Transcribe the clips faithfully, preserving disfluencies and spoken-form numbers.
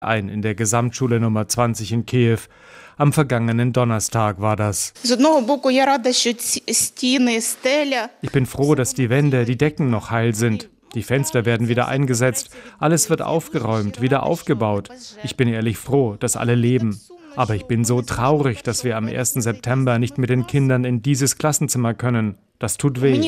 ein in der Gesamtschule Nummer zwanzig in Kiew. Am vergangenen Donnerstag war das. Ich bin froh, dass die Wände, die Decken noch heil sind. Die Fenster werden wieder eingesetzt, alles wird aufgeräumt, wieder aufgebaut. Ich bin ehrlich froh, dass alle leben. Aber ich bin so traurig, dass wir am ersten September nicht mit den Kindern in dieses Klassenzimmer können. Das tut weh.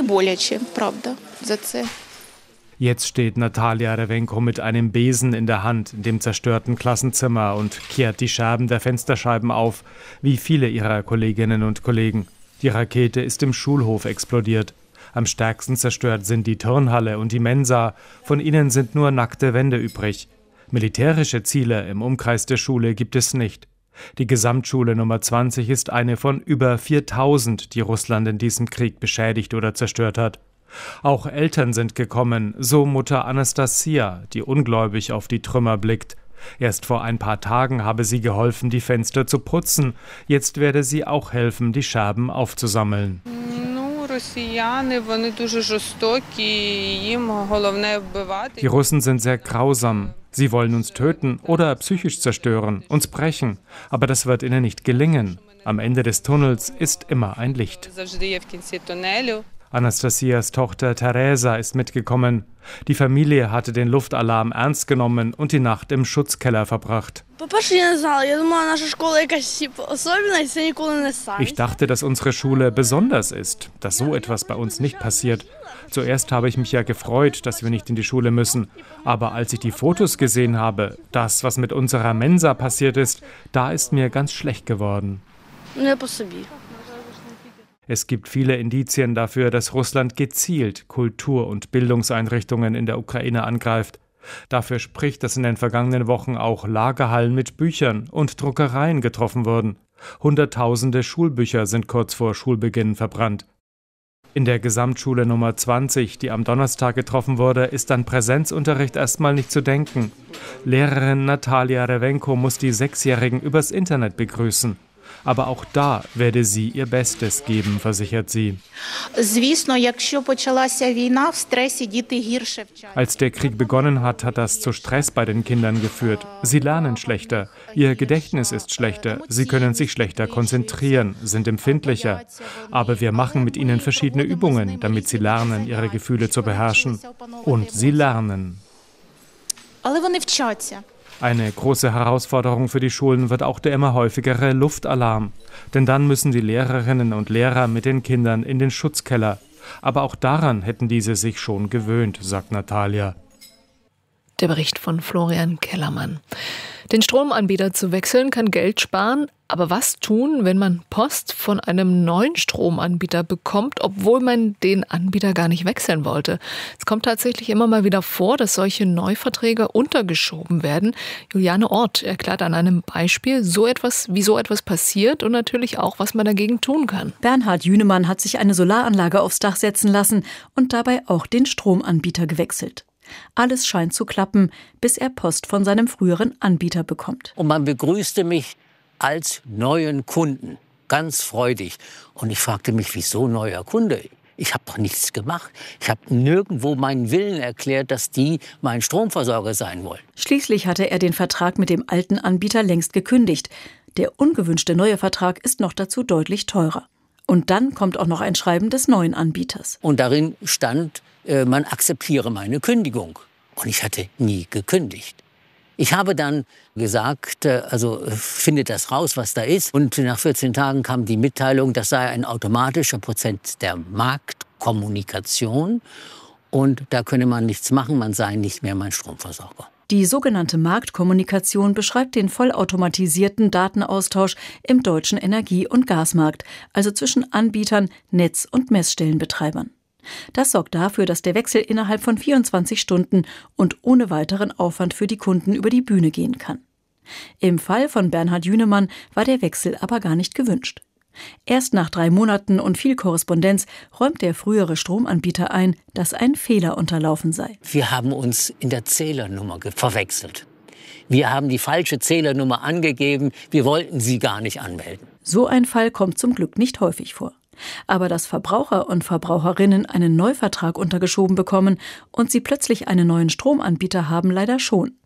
Jetzt steht Natalia Rewenko mit einem Besen in der Hand in dem zerstörten Klassenzimmer und kehrt die Scherben der Fensterscheiben auf, wie viele ihrer Kolleginnen und Kollegen. Die Rakete ist im Schulhof explodiert. Am stärksten zerstört sind die Turnhalle und die Mensa. Von ihnen sind nur nackte Wände übrig. Militärische Ziele im Umkreis der Schule gibt es nicht. Die Gesamtschule Nummer zwanzig ist eine von über viertausend, die Russland in diesem Krieg beschädigt oder zerstört hat. Auch Eltern sind gekommen, so Mutter Anastasia, die ungläubig auf die Trümmer blickt. Erst vor ein paar Tagen habe sie geholfen, die Fenster zu putzen. Jetzt werde sie auch helfen, die Scherben aufzusammeln. Die Russen sind sehr grausam. Sie wollen uns töten oder psychisch zerstören, uns brechen. Aber das wird ihnen nicht gelingen. Am Ende des Tunnels ist immer ein Licht. Anastasias Tochter Teresa ist mitgekommen. Die Familie hatte den Luftalarm ernst genommen und die Nacht im Schutzkeller verbracht. Ich dachte, dass unsere Schule besonders ist, dass so etwas bei uns nicht passiert. Zuerst habe ich mich ja gefreut, dass wir nicht in die Schule müssen. Aber als ich die Fotos gesehen habe, das, was mit unserer Mensa passiert ist, da ist mir ganz schlecht geworden. Es gibt viele Indizien dafür, dass Russland gezielt Kultur- und Bildungseinrichtungen in der Ukraine angreift. Dafür spricht, dass in den vergangenen Wochen auch Lagerhallen mit Büchern und Druckereien getroffen wurden. Hunderttausende Schulbücher sind kurz vor Schulbeginn verbrannt. In der Gesamtschule Nummer zwanzig, die am Donnerstag getroffen wurde, ist an Präsenzunterricht erstmal nicht zu denken. Lehrerin Natalia Rewenko muss die Sechsjährigen übers Internet begrüßen. Aber auch da werde sie ihr Bestes geben, versichert sie. Als der Krieg begonnen hat, hat das zu Stress bei den Kindern geführt. Sie lernen schlechter, ihr Gedächtnis ist schlechter, sie können sich schlechter konzentrieren, sind empfindlicher. Aber wir machen mit ihnen verschiedene Übungen, damit sie lernen, ihre Gefühle zu beherrschen. Und sie lernen. Eine große Herausforderung für die Schulen wird auch der immer häufigere Luftalarm. Denn dann müssen die Lehrerinnen und Lehrer mit den Kindern in den Schutzkeller. Aber auch daran hätten diese sich schon gewöhnt, sagt Natalia. Der Bericht von Florian Kellermann. Den Stromanbieter zu wechseln kann Geld sparen, aber was tun, wenn man Post von einem neuen Stromanbieter bekommt, obwohl man den Anbieter gar nicht wechseln wollte? Es kommt tatsächlich immer mal wieder vor, dass solche Neuverträge untergeschoben werden. Juliane Ort erklärt an einem Beispiel, so etwas, wie so etwas passiert und natürlich auch, was man dagegen tun kann. Bernhard Jünemann hat sich eine Solaranlage aufs Dach setzen lassen und dabei auch den Stromanbieter gewechselt. Alles scheint zu klappen, bis er Post von seinem früheren Anbieter bekommt. Und man begrüßte mich als neuen Kunden, ganz freudig. Und ich fragte mich, wieso neuer Kunde? Ich habe doch nichts gemacht. Ich habe nirgendwo meinen Willen erklärt, dass die mein Stromversorger sein wollen. Schließlich hatte er den Vertrag mit dem alten Anbieter längst gekündigt. Der ungewünschte neue Vertrag ist noch dazu deutlich teurer. Und dann kommt auch noch ein Schreiben des neuen Anbieters. Und darin stand, äh, man akzeptiere meine Kündigung. Und ich hatte nie gekündigt. Ich habe dann gesagt, äh, also findet das raus, was da ist. Und nach vierzehn Tagen kam die Mitteilung, das sei ein automatischer Prozess der Marktkommunikation. Und da könne man nichts machen, man sei nicht mehr mein Stromversorger. Die sogenannte Marktkommunikation beschreibt den vollautomatisierten Datenaustausch im deutschen Energie- und Gasmarkt, also zwischen Anbietern, Netz- und Messstellenbetreibern. Das sorgt dafür, dass der Wechsel innerhalb von vierundzwanzig Stunden und ohne weiteren Aufwand für die Kunden über die Bühne gehen kann. Im Fall von Bernhard Jünemann war der Wechsel aber gar nicht gewünscht. Erst nach drei Monaten und viel Korrespondenz räumt der frühere Stromanbieter ein, dass ein Fehler unterlaufen sei. Wir haben uns in der Zählernummer verwechselt. Wir haben die falsche Zählernummer angegeben, wir wollten sie gar nicht anmelden. So ein Fall kommt zum Glück nicht häufig vor. Aber dass Verbraucher und Verbraucherinnen einen Neuvertrag untergeschoben bekommen und sie plötzlich einen neuen Stromanbieter haben, leider schon.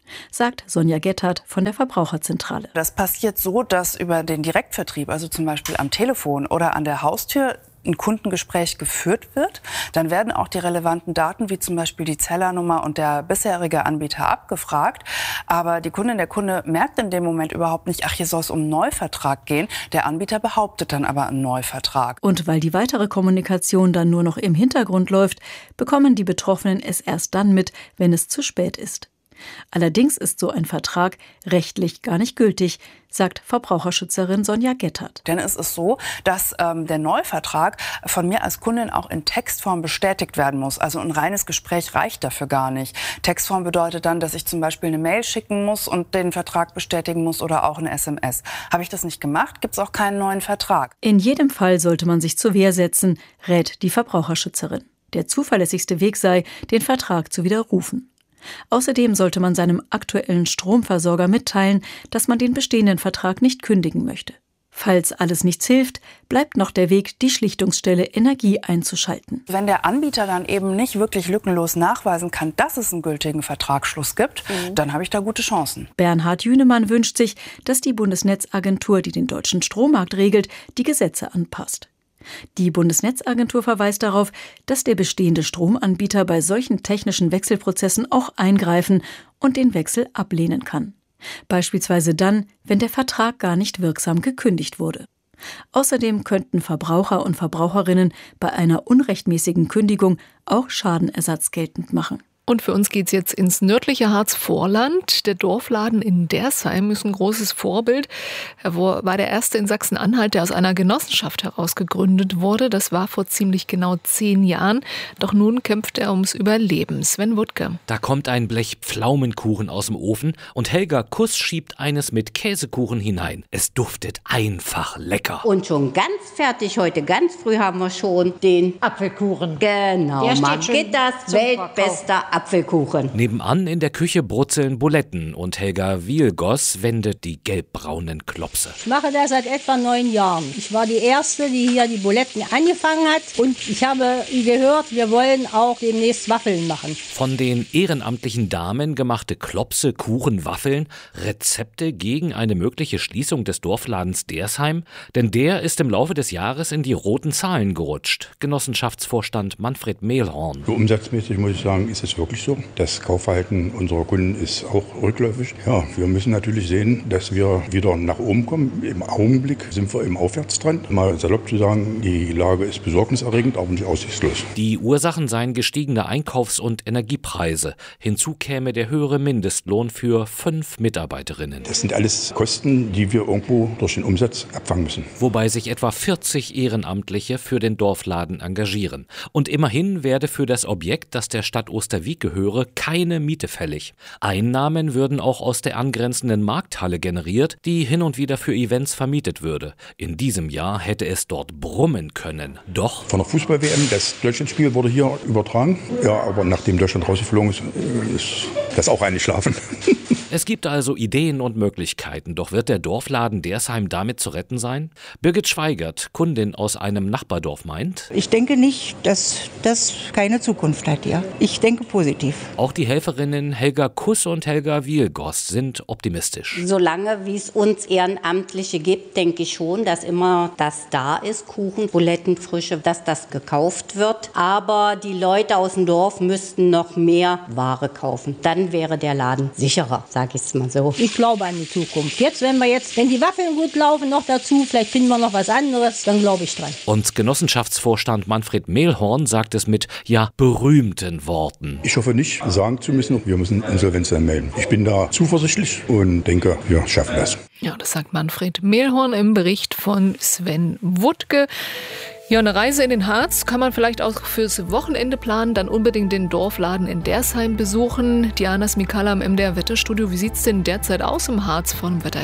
sagt Sonja Gettert von der Verbraucherzentrale. Das passiert so, dass über den Direktvertrieb, also zum Beispiel am Telefon oder an der Haustür, ein Kundengespräch geführt wird. Dann werden auch die relevanten Daten, wie zum Beispiel die Zählernummer und der bisherige Anbieter, abgefragt. Aber die Kundin, der Kunde merkt in dem Moment überhaupt nicht, ach, hier soll es um einen Neuvertrag gehen. Der Anbieter behauptet dann aber einen Neuvertrag. Und weil die weitere Kommunikation dann nur noch im Hintergrund läuft, bekommen die Betroffenen es erst dann mit, wenn es zu spät ist. Allerdings ist so ein Vertrag rechtlich gar nicht gültig, sagt Verbraucherschützerin Sonja Gettert. Denn es ist so, dass ähm, der Neuvertrag von mir als Kundin auch in Textform bestätigt werden muss. Also ein reines Gespräch reicht dafür gar nicht. Textform bedeutet dann, dass ich zum Beispiel eine Mail schicken muss und den Vertrag bestätigen muss oder auch eine S M S. Habe ich das nicht gemacht, gibt es auch keinen neuen Vertrag. In jedem Fall sollte man sich zur Wehr setzen, rät die Verbraucherschützerin. Der zuverlässigste Weg sei, den Vertrag zu widerrufen. Außerdem sollte man seinem aktuellen Stromversorger mitteilen, dass man den bestehenden Vertrag nicht kündigen möchte. Falls alles nichts hilft, bleibt noch der Weg, die Schlichtungsstelle Energie einzuschalten. Wenn der Anbieter dann eben nicht wirklich lückenlos nachweisen kann, dass es einen gültigen Vertragsschluss gibt, mhm. dann habe ich da gute Chancen. Bernhard Jünemann wünscht sich, dass die Bundesnetzagentur, die den deutschen Strommarkt regelt, die Gesetze anpasst. Die Bundesnetzagentur verweist darauf, dass der bestehende Stromanbieter bei solchen technischen Wechselprozessen auch eingreifen und den Wechsel ablehnen kann. Beispielsweise dann, wenn der Vertrag gar nicht wirksam gekündigt wurde. Außerdem könnten Verbraucher und Verbraucherinnen bei einer unrechtmäßigen Kündigung auch Schadenersatz geltend machen. Und für uns geht's jetzt ins nördliche Harzvorland. Der Dorfladen in Dersheim ist ein großes Vorbild. Er war der erste in Sachsen-Anhalt, der aus einer Genossenschaft heraus gegründet wurde. Das war vor ziemlich genau zehn Jahren. Doch nun kämpft er ums Überleben. Sven Wuttke. Da kommt ein Blech Pflaumenkuchen aus dem Ofen und Helga Kuss schiebt eines mit Käsekuchen hinein. Es duftet einfach lecker. Und schon ganz fertig heute, ganz früh haben wir schon den Apfelkuchen. Genau, Margittas weltbester Apfelkuchen. Nebenan in der Küche brutzeln Buletten und Helga Wielgoss wendet die gelbbraunen Klopse. Ich mache das seit etwa neun Jahren. Ich war die Erste, die hier die Buletten angefangen hat. Und ich habe gehört, wir wollen auch demnächst Waffeln machen. Von den ehrenamtlichen Damen gemachte Klopse, Kuchen, Waffeln, Rezepte gegen eine mögliche Schließung des Dorfladens Dersheim? Denn der ist im Laufe des Jahres in die roten Zahlen gerutscht. Genossenschaftsvorstand Manfred Mehlhorn. So umsatzmäßig muss ich sagen, ist es wirklich so. Das Kaufverhalten unserer Kunden ist auch rückläufig. Ja, wir müssen natürlich sehen, dass wir wieder nach oben kommen. Im Augenblick sind wir im Aufwärtstrend. Mal salopp zu sagen, die Lage ist besorgniserregend, aber nicht aussichtslos. Die Ursachen seien gestiegene Einkaufs- und Energiepreise. Hinzu käme der höhere Mindestlohn für fünf Mitarbeiterinnen. Das sind alles Kosten, die wir irgendwo durch den Umsatz abfangen müssen. Wobei sich etwa vierzig Ehrenamtliche für den Dorfladen engagieren. Und immerhin werde für das Objekt, das der Stadt Osterwieck gehöre, keine Miete fällig. Einnahmen würden auch aus der angrenzenden Markthalle generiert, die hin und wieder für Events vermietet würde. In diesem Jahr hätte es dort brummen können. Doch von der Fußball-W M, das Deutschlandspiel wurde hier übertragen. Ja, aber nachdem Deutschland rausgeflogen ist, ist das auch eingeschlafen. Es gibt also Ideen und Möglichkeiten, doch wird der Dorfladen Dersheim damit zu retten sein? Birgit Schweigert, Kundin aus einem Nachbardorf, meint: Ich denke nicht, dass das keine Zukunft hat, ja. Ich denke positiv. Auch die Helferinnen Helga Kuss und Helga Wielgoss sind optimistisch. Solange wie es uns Ehrenamtliche gibt, denke ich schon, dass immer das da ist, Kuchen, Buletten, Frische, dass das gekauft wird. Aber die Leute aus dem Dorf müssten noch mehr Ware kaufen. Dann wäre der Laden sicherer, sage ich es mal so. Ich glaube an die Zukunft. Jetzt, wenn wir jetzt, wenn die Waffeln gut laufen, noch dazu, vielleicht finden wir noch was anderes, dann glaube ich dran. Und Genossenschaftsvorstand Manfred Mehlhorn sagt es mit, ja, berühmten Worten. Ich hoffe nicht sagen zu müssen, wir müssen Insolvenz anmelden. Ich bin da zuversichtlich und denke, wir schaffen das. Ja, das sagt Manfred Mehlhorn im Bericht von Sven Wuttke. Ja, eine Reise in den Harz kann man vielleicht auch fürs Wochenende planen, dann unbedingt den Dorfladen in Dersheim besuchen. Diana Smikala im M D R Wetterstudio. Wie sieht's denn derzeit aus im Harz vom Wetter her?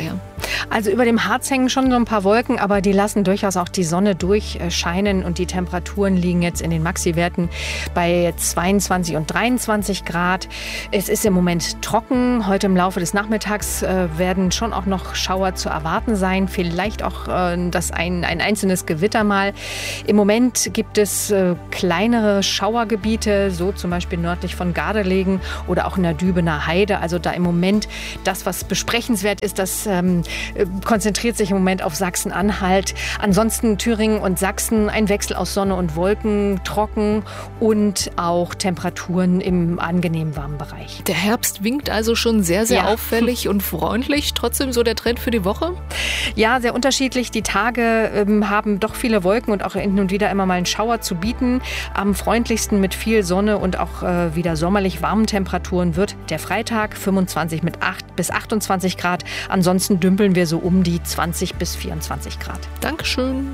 Also über dem Harz hängen schon so ein paar Wolken, aber die lassen durchaus auch die Sonne durchscheinen und die Temperaturen liegen jetzt in den Maxi-Werten bei zweiundzwanzig und dreiundzwanzig Grad. Es ist im Moment trocken. Heute im Laufe des Nachmittags äh, werden schon auch noch Schauer zu erwarten sein. Vielleicht auch äh, das ein, ein einzelnes Gewitter mal. Im Moment gibt es äh, kleinere Schauergebiete, so zum Beispiel nördlich von Gardelegen oder auch in der Dübener Heide. Also da im Moment das, was besprechenswert ist, das ähm, konzentriert sich im Moment auf Sachsen-Anhalt. Ansonsten Thüringen und Sachsen ein Wechsel aus Sonne und Wolken, trocken und auch Temperaturen im angenehm warmen Bereich. Der Herbst winkt also schon sehr, sehr Ja. auffällig und freundlich. Trotzdem so der Trend für die Woche? Ja, sehr unterschiedlich. Die Tage ähm, haben doch viele Wolken und auch hin und wieder immer mal einen Schauer zu bieten. Am freundlichsten mit viel Sonne und auch äh, wieder sommerlich warmen Temperaturen wird der Freitag, fünfundzwanzig mit acht bis achtundzwanzig Grad. Ansonsten dümpeln wir so um die zwanzig bis vierundzwanzig Grad. Dankeschön.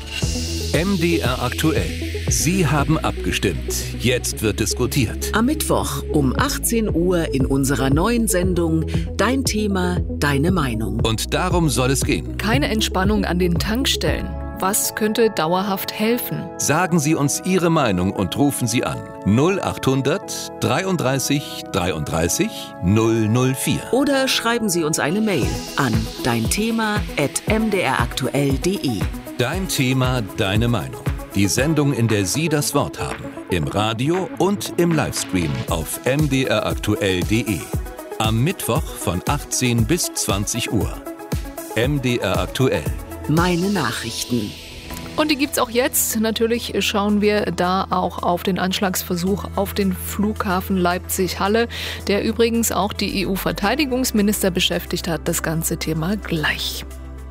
M D R aktuell. Sie haben abgestimmt. Jetzt wird diskutiert. Am Mittwoch um achtzehn Uhr in unserer neuen Sendung Dein Thema, deine Meinung. Und darum soll es gehen. Keine Entspannung an den Tankstellen. Was könnte dauerhaft helfen? Sagen Sie uns Ihre Meinung und rufen Sie an. null achthundert dreiunddreißig dreiunddreißig null null vier. Oder schreiben Sie uns eine Mail an deinthema at m d r aktuell punkt d e. Dein Thema, deine Meinung. Die Sendung, in der Sie das Wort haben. Im Radio und im Livestream auf m d r aktuell punkt d e. Am Mittwoch von achtzehn bis zwanzig Uhr. M D R aktuell. Meine Nachrichten. Und die gibt's auch jetzt. Natürlich schauen wir da auch auf den Anschlagsversuch auf den Flughafen Leipzig-Halle, der übrigens auch die E U-Verteidigungsminister beschäftigt hat. Das ganze Thema gleich.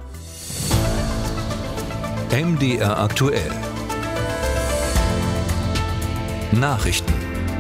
M D R aktuell. Nachrichten.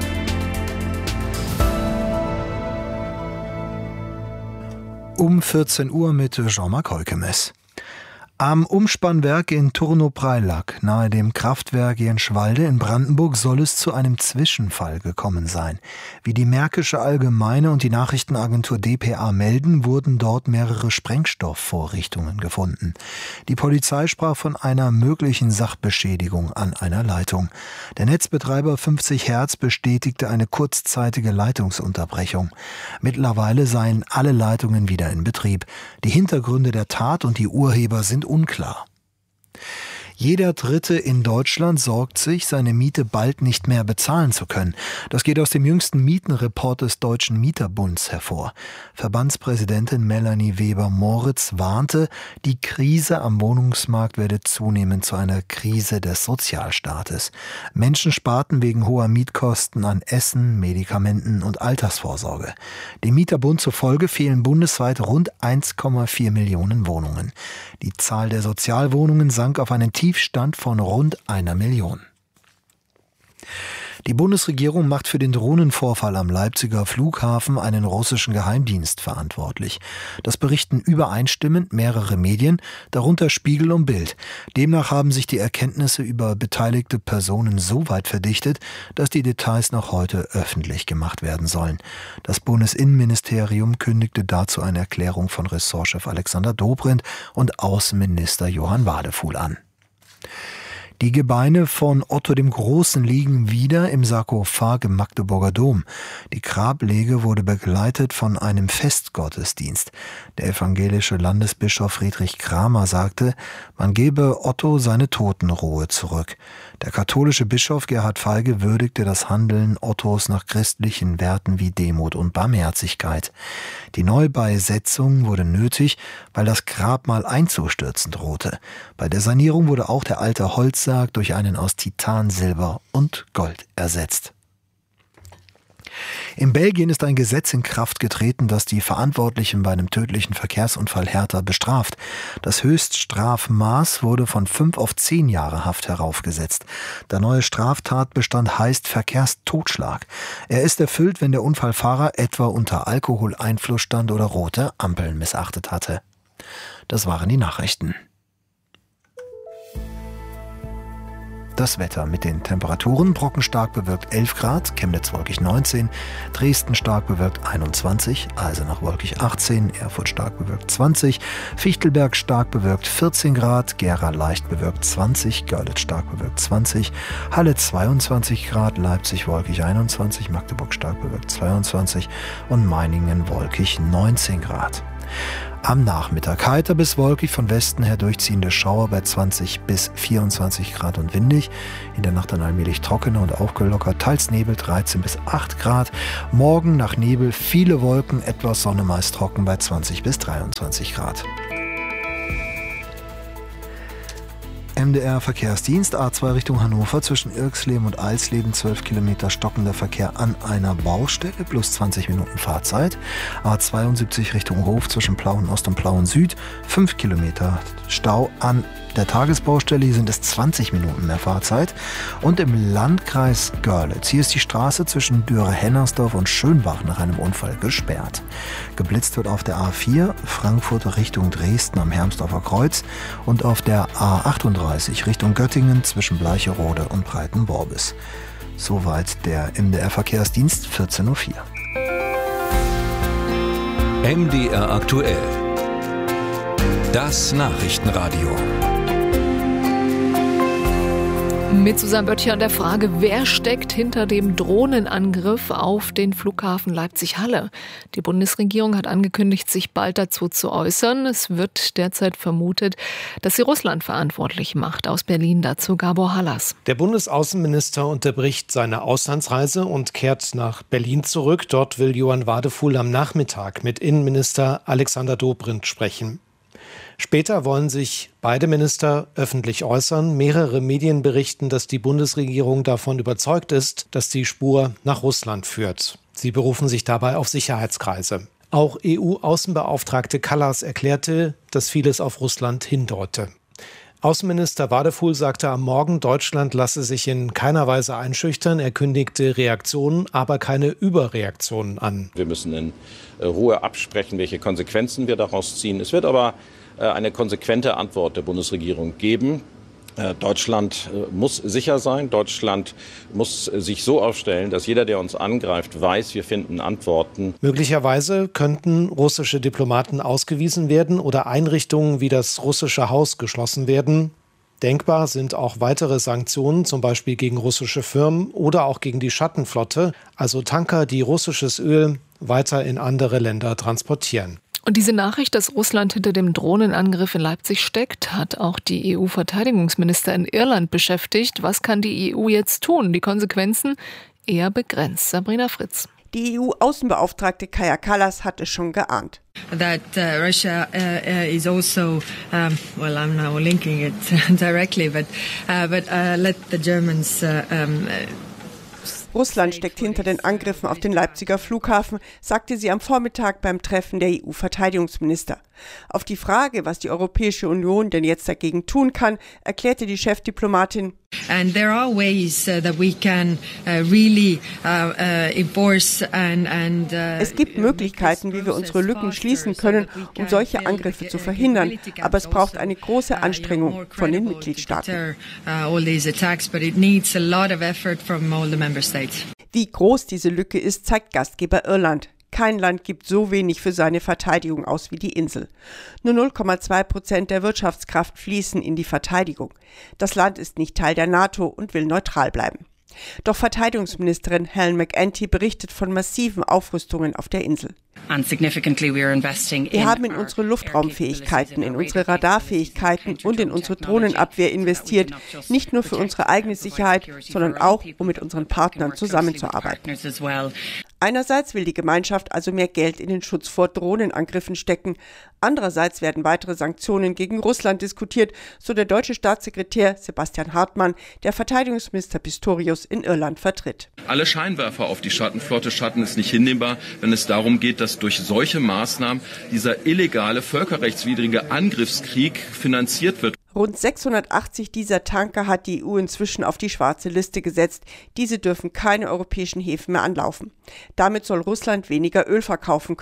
Um vierzehn Uhr mit Jean-Marc Heukemes. Am Umspannwerk in Turno-Preilack, nahe dem Kraftwerk Jenschwalde in Brandenburg, soll es zu einem Zwischenfall gekommen sein. Wie die Märkische Allgemeine und die Nachrichtenagentur D P A melden, wurden dort mehrere Sprengstoffvorrichtungen gefunden. Die Polizei sprach von einer möglichen Sachbeschädigung an einer Leitung. Der Netzbetreiber fünfzig Hertz bestätigte eine kurzzeitige Leitungsunterbrechung. Mittlerweile seien alle Leitungen wieder in Betrieb. Die Hintergründe der Tat und die Urheber sind unklar. Jeder Dritte in Deutschland sorgt sich, seine Miete bald nicht mehr bezahlen zu können. Das geht aus dem jüngsten Mietenreport des Deutschen Mieterbunds hervor. Verbandspräsidentin Melanie Weber-Moritz warnte, die Krise am Wohnungsmarkt werde zunehmend zu einer Krise des Sozialstaates. Menschen sparten wegen hoher Mietkosten an Essen, Medikamenten und Altersvorsorge. Dem Mieterbund zufolge fehlen bundesweit rund eins Komma vier Millionen Wohnungen. Die Zahl der Sozialwohnungen sank auf einen Tiefstand von rund einer Million. Die Bundesregierung macht für den Drohnenvorfall am Leipziger Flughafen einen russischen Geheimdienst verantwortlich. Das berichten übereinstimmend mehrere Medien, darunter Spiegel und Bild. Demnach haben sich die Erkenntnisse über beteiligte Personen so weit verdichtet, dass die Details noch heute öffentlich gemacht werden sollen. Das Bundesinnenministerium kündigte dazu eine Erklärung von Ressortchef Alexander Dobrindt und Außenminister Johann Wadefuhl an. Die Gebeine von Otto dem Großen liegen wieder im Sarkophag im Magdeburger Dom. Die Grablege wurde begleitet von einem Festgottesdienst. Der evangelische Landesbischof Friedrich Kramer sagte, man gebe Otto seine Totenruhe zurück. Der katholische Bischof Gerhard Feige würdigte das Handeln Ottos nach christlichen Werten wie Demut und Barmherzigkeit. Die Neubeisetzung wurde nötig, weil das Grabmal einzustürzen drohte. Bei der Sanierung wurde auch der alte Holzsarg durch einen aus Titan, Silber und Gold ersetzt. In Belgien ist ein Gesetz in Kraft getreten, das die Verantwortlichen bei einem tödlichen Verkehrsunfall härter bestraft. Das Höchststrafmaß wurde von fünf auf zehn Jahre Haft heraufgesetzt. Der neue Straftatbestand heißt Verkehrstotschlag. Er ist erfüllt, wenn der Unfallfahrer etwa unter Alkoholeinfluss stand oder rote Ampeln missachtet hatte. Das waren die Nachrichten. Das Wetter mit den Temperaturen: Brocken stark bewölkt elf Grad, Chemnitz wolkig neunzehn, Dresden stark bewölkt einundzwanzig, Eisenach wolkig achtzehn, Erfurt stark bewölkt zwanzig, Fichtelberg stark bewölkt vierzehn Grad, Gera leicht bewölkt zwanzig, Görlitz stark bewölkt zwanzig, Halle zweiundzwanzig Grad, Leipzig wolkig einundzwanzig, Magdeburg stark bewölkt zweiundzwanzig und Meiningen wolkig neunzehn Grad. Am Nachmittag heiter bis wolkig, von Westen her durchziehende Schauer bei zwanzig bis vierundzwanzig Grad und windig. In der Nacht dann allmählich trockener und aufgelockert, teils Nebel dreizehn bis acht Grad. Morgen nach Nebel viele Wolken, etwas Sonne, meist trocken bei zwanzig bis dreiundzwanzig Grad. M D R Verkehrsdienst, A zwei Richtung Hannover, zwischen Irxleben und Eisleben zwölf Kilometer stockender Verkehr an einer Baustelle, plus zwanzig Minuten Fahrzeit. A zweiundsiebzig Richtung Hof, zwischen Plauen Ost und Plauen Süd, fünf Kilometer Stau an der Tagesbaustelle, hier sind es zwanzig Minuten mehr Fahrzeit. Und im Landkreis Görlitz, hier ist die Straße zwischen Döre-Hennersdorf und Schönbach nach einem Unfall gesperrt. Geblitzt wird auf der A vier, Frankfurt Richtung Dresden am Hermsdorfer Kreuz und auf der A achtunddreißig Richtung Göttingen zwischen Bleicherode und Breitenborbis. Soweit der M D R Verkehrsdienst, vierzehn Uhr vier. M D R aktuell. Das Nachrichtenradio. Mit Susanne Böttcher an der Frage, wer steckt hinter dem Drohnenangriff auf den Flughafen Leipzig-Halle? Die Bundesregierung hat angekündigt, sich bald dazu zu äußern. Es wird derzeit vermutet, dass sie Russland verantwortlich macht. Aus Berlin dazu Gabor Hallas. Der Bundesaußenminister unterbricht seine Auslandsreise und kehrt nach Berlin zurück. Dort will Johann Wadefuhl am Nachmittag mit Innenminister Alexander Dobrindt sprechen. Später wollen sich beide Minister öffentlich äußern. Mehrere Medien berichten, dass die Bundesregierung davon überzeugt ist, dass die Spur nach Russland führt. Sie berufen sich dabei auf Sicherheitskreise. Auch E U-Außenbeauftragte Kallas erklärte, dass vieles auf Russland hindeute. Außenminister Wadefuhl sagte am Morgen, Deutschland lasse sich in keiner Weise einschüchtern. Er kündigte Reaktionen, aber keine Überreaktionen an. Wir müssen in Ruhe absprechen, welche Konsequenzen wir daraus ziehen. Es wird aber eine konsequente Antwort der Bundesregierung geben. Deutschland muss sicher sein. Deutschland muss sich so aufstellen, dass jeder, der uns angreift, weiß, wir finden Antworten. Möglicherweise könnten russische Diplomaten ausgewiesen werden oder Einrichtungen wie das russische Haus geschlossen werden. Denkbar sind auch weitere Sanktionen, zum Beispiel gegen russische Firmen oder auch gegen die Schattenflotte, also Tanker, die russisches Öl weiter in andere Länder transportieren. Und diese Nachricht, dass Russland hinter dem Drohnenangriff in Leipzig steckt, hat auch die E U-Verteidigungsminister in Irland beschäftigt. Was kann die E U jetzt tun? Die Konsequenzen eher begrenzt. Sabrina Fritz. Die E U-Außenbeauftragte Kaja Kallas hat es schon geahnt. That uh, Russia uh, is also, um, well, I'm now linking it directly, but uh, but uh, let the Germans uh, um, Russland steckt hinter den Angriffen auf den Leipziger Flughafen, sagte sie am Vormittag beim Treffen der E U-Verteidigungsminister. Auf die Frage, was die Europäische Union denn jetzt dagegen tun kann, erklärte die Chefdiplomatin: And there are ways uh, that we can uh, really uh, uh, enforce and and uh, Es gibt Möglichkeiten, wie wir unsere Lücken schließen können, um solche Angriffe zu verhindern, aber es braucht eine große Anstrengung von den Mitgliedstaaten. Wie groß diese Lücke ist, zeigt Gastgeber Irland. Kein Land gibt so wenig für seine Verteidigung aus wie die Insel. Nur null Komma zwei Prozent der Wirtschaftskraft fließen in die Verteidigung. Das Land ist nicht Teil der NATO und will neutral bleiben. Doch Verteidigungsministerin Helen McEntee berichtet von massiven Aufrüstungen auf der Insel. Wir haben in unsere Luftraumfähigkeiten, in unsere Radarfähigkeiten und in unsere Drohnenabwehr investiert, nicht nur für unsere eigene Sicherheit, sondern auch, um mit unseren Partnern zusammenzuarbeiten. Einerseits will die Gemeinschaft also mehr Geld in den Schutz vor Drohnenangriffen stecken. Andererseits werden weitere Sanktionen gegen Russland diskutiert, so der deutsche Staatssekretär Sebastian Hartmann, der Verteidigungsminister Pistorius in Irland vertritt. Alle Scheinwerfer auf die Schattenflotte schatten es nicht hinnehmbar, wenn es darum geht, dass durch solche Maßnahmen dieser illegale, völkerrechtswidrige Angriffskrieg finanziert wird. Rund sechshundertachtzig dieser Tanker hat die E U inzwischen auf die schwarze Liste gesetzt. Diese dürfen keine europäischen Häfen mehr anlaufen. Damit soll Russland weniger Öl verkaufen können.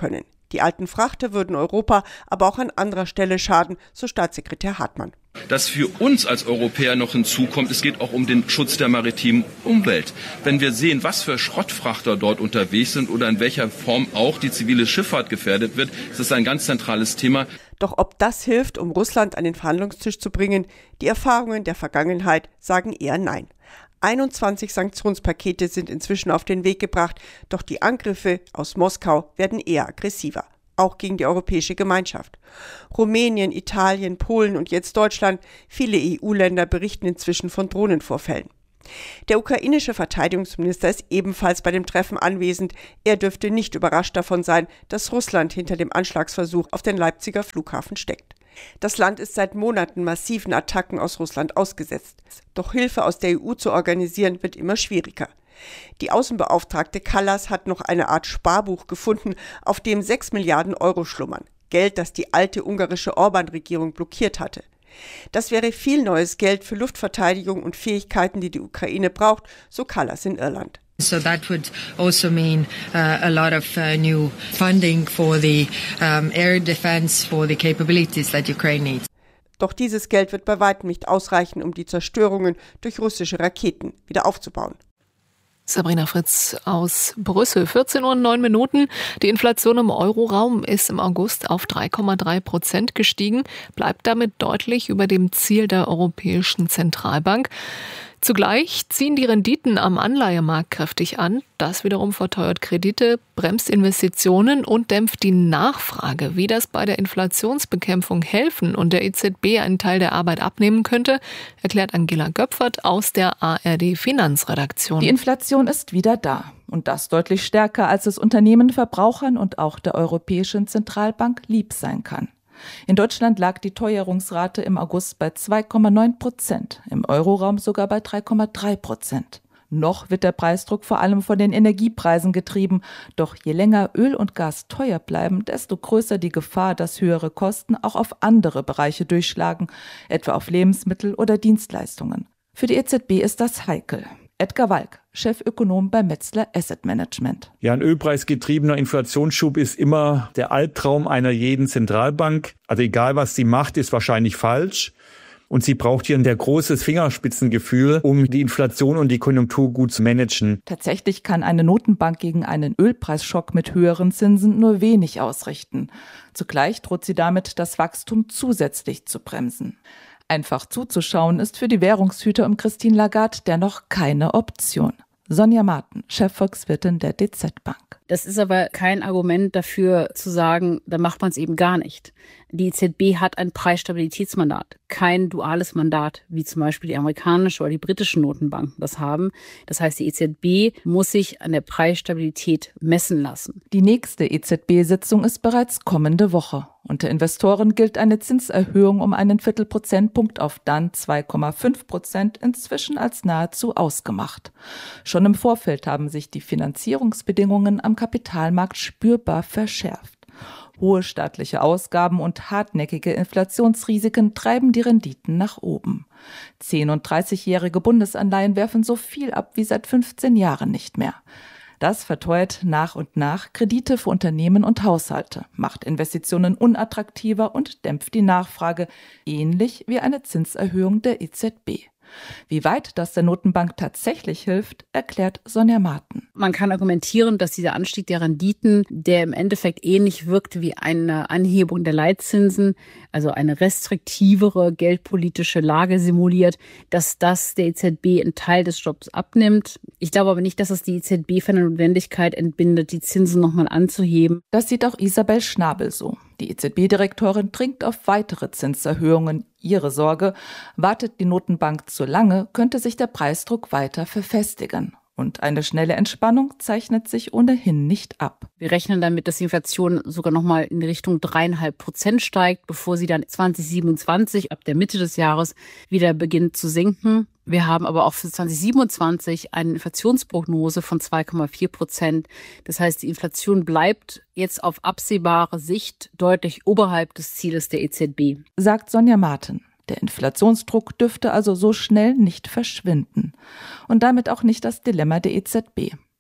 Die alten Frachter würden Europa aber auch an anderer Stelle schaden, so Staatssekretär Hartmann. Das für uns als Europäer noch hinzukommt, es geht auch um den Schutz der maritimen Umwelt. Wenn wir sehen, was für Schrottfrachter dort unterwegs sind oder in welcher Form auch die zivile Schifffahrt gefährdet wird, ist das ein ganz zentrales Thema. Doch ob das hilft, um Russland an den Verhandlungstisch zu bringen, die Erfahrungen der Vergangenheit sagen eher nein. einundzwanzig Sanktionspakete sind inzwischen auf den Weg gebracht, doch die Angriffe aus Moskau werden eher aggressiver. Auch gegen die Europäische Gemeinschaft. Rumänien, Italien, Polen und jetzt Deutschland, viele E U-Länder berichten inzwischen von Drohnenvorfällen. Der ukrainische Verteidigungsminister ist ebenfalls bei dem Treffen anwesend. Er dürfte nicht überrascht davon sein, dass Russland hinter dem Anschlagsversuch auf den Leipziger Flughafen steckt. Das Land ist seit Monaten massiven Attacken aus Russland ausgesetzt. Doch Hilfe aus der E U zu organisieren, wird immer schwieriger. Die Außenbeauftragte Kallas hat noch eine Art Sparbuch gefunden, auf dem sechs Milliarden Euro schlummern. Geld, das die alte ungarische Orban-Regierung blockiert hatte. Das wäre viel neues Geld für Luftverteidigung und Fähigkeiten, die die Ukraine braucht, so Kallas in Irland. So that would also mean uh, a lot of uh, new funding for the um, air defense, for the capabilities that Ukraine needs. Doch dieses Geld wird bei weitem nicht ausreichen, um die Zerstörungen durch russische Raketen wieder aufzubauen. Sabrina Fritz aus Brüssel. vierzehn Uhr neun Minuten. Die Inflation im Euroraum ist im August auf drei Komma drei Prozent gestiegen, bleibt damit deutlich über dem Ziel der Europäischen Zentralbank. Zugleich ziehen die Renditen am Anleihemarkt kräftig an. Das wiederum verteuert Kredite, bremst Investitionen und dämpft die Nachfrage. Wie das bei der Inflationsbekämpfung helfen und der E Z B einen Teil der Arbeit abnehmen könnte, erklärt Angela Göpfert aus der A R D-Finanzredaktion. Die Inflation ist wieder da. Und das deutlich stärker, als es Unternehmen, Verbrauchern und auch der Europäischen Zentralbank lieb sein kann. In Deutschland lag die Teuerungsrate im August bei zwei Komma neun Prozent, im Euroraum sogar bei drei Komma drei Prozent. Noch wird der Preisdruck vor allem von den Energiepreisen getrieben. Doch je länger Öl und Gas teuer bleiben, desto größer die Gefahr, dass höhere Kosten auch auf andere Bereiche durchschlagen, etwa auf Lebensmittel oder Dienstleistungen. Für die E Z B ist das heikel. Edgar Walk, Chefökonom bei Metzler Asset Management. Ja, ein ölpreisgetriebener Inflationsschub ist immer der Albtraum einer jeden Zentralbank. Also egal, was sie macht, ist wahrscheinlich falsch. Und sie braucht hier ein sehr großes Fingerspitzengefühl, um die Inflation und die Konjunktur gut zu managen. Tatsächlich kann eine Notenbank gegen einen Ölpreisschock mit höheren Zinsen nur wenig ausrichten. Zugleich droht sie damit, das Wachstum zusätzlich zu bremsen. Einfach zuzuschauen ist für die Währungshüter um Christine Lagarde dennoch keine Option. Sonja Marten, Chefvolkswirtin der D Z Bank. Das ist aber kein Argument dafür zu sagen, da macht man es eben gar nicht. Die E Z B hat ein Preisstabilitätsmandat, kein duales Mandat, wie zum Beispiel die amerikanische oder die britische Notenbanken das haben. Das heißt, die E Z B muss sich an der Preisstabilität messen lassen. Die nächste E Z B-Sitzung ist bereits kommende Woche. Unter Investoren gilt eine Zinserhöhung um einen Viertelprozentpunkt auf dann zwei Komma fünf Prozent inzwischen als nahezu ausgemacht. Schon im Vorfeld haben sich die Finanzierungsbedingungen am Kapitalmarkt spürbar verschärft. Hohe staatliche Ausgaben und hartnäckige Inflationsrisiken treiben die Renditen nach oben. zehn- und dreißigjährige Bundesanleihen werfen so viel ab wie seit fünfzehn Jahren nicht mehr. Das verteuert nach und nach Kredite für Unternehmen und Haushalte, macht Investitionen unattraktiver und dämpft die Nachfrage, ähnlich wie eine Zinserhöhung der E Z B. Wie weit das der Notenbank tatsächlich hilft, erklärt Sonja Marten. Man kann argumentieren, dass dieser Anstieg der Renditen, der im Endeffekt ähnlich wirkt wie eine Anhebung der Leitzinsen, also eine restriktivere geldpolitische Lage simuliert, dass das der E Z B einen Teil des Jobs abnimmt. Ich glaube aber nicht, dass es die E Z B von der Notwendigkeit entbindet, die Zinsen nochmal anzuheben. Das sieht auch Isabel Schnabel so. Die E Z B-Direktorin dringt auf weitere Zinserhöhungen. Ihre Sorge: wartet die Notenbank zu lange, könnte sich der Preisdruck weiter verfestigen. Und eine schnelle Entspannung zeichnet sich ohnehin nicht ab. Wir rechnen damit, dass die Inflation sogar noch mal in Richtung dreieinhalb Prozent steigt, bevor sie dann zwanzig siebenundzwanzig, ab der Mitte des Jahres, wieder beginnt zu sinken. Wir haben aber auch für zwanzig siebenundzwanzig eine Inflationsprognose von zwei Komma vier Prozent. Das heißt, die Inflation bleibt jetzt auf absehbare Sicht deutlich oberhalb des Zieles der E Z B. Sagt Sonja Marten. Der Inflationsdruck dürfte also so schnell nicht verschwinden. Und damit auch nicht das Dilemma der E Z B.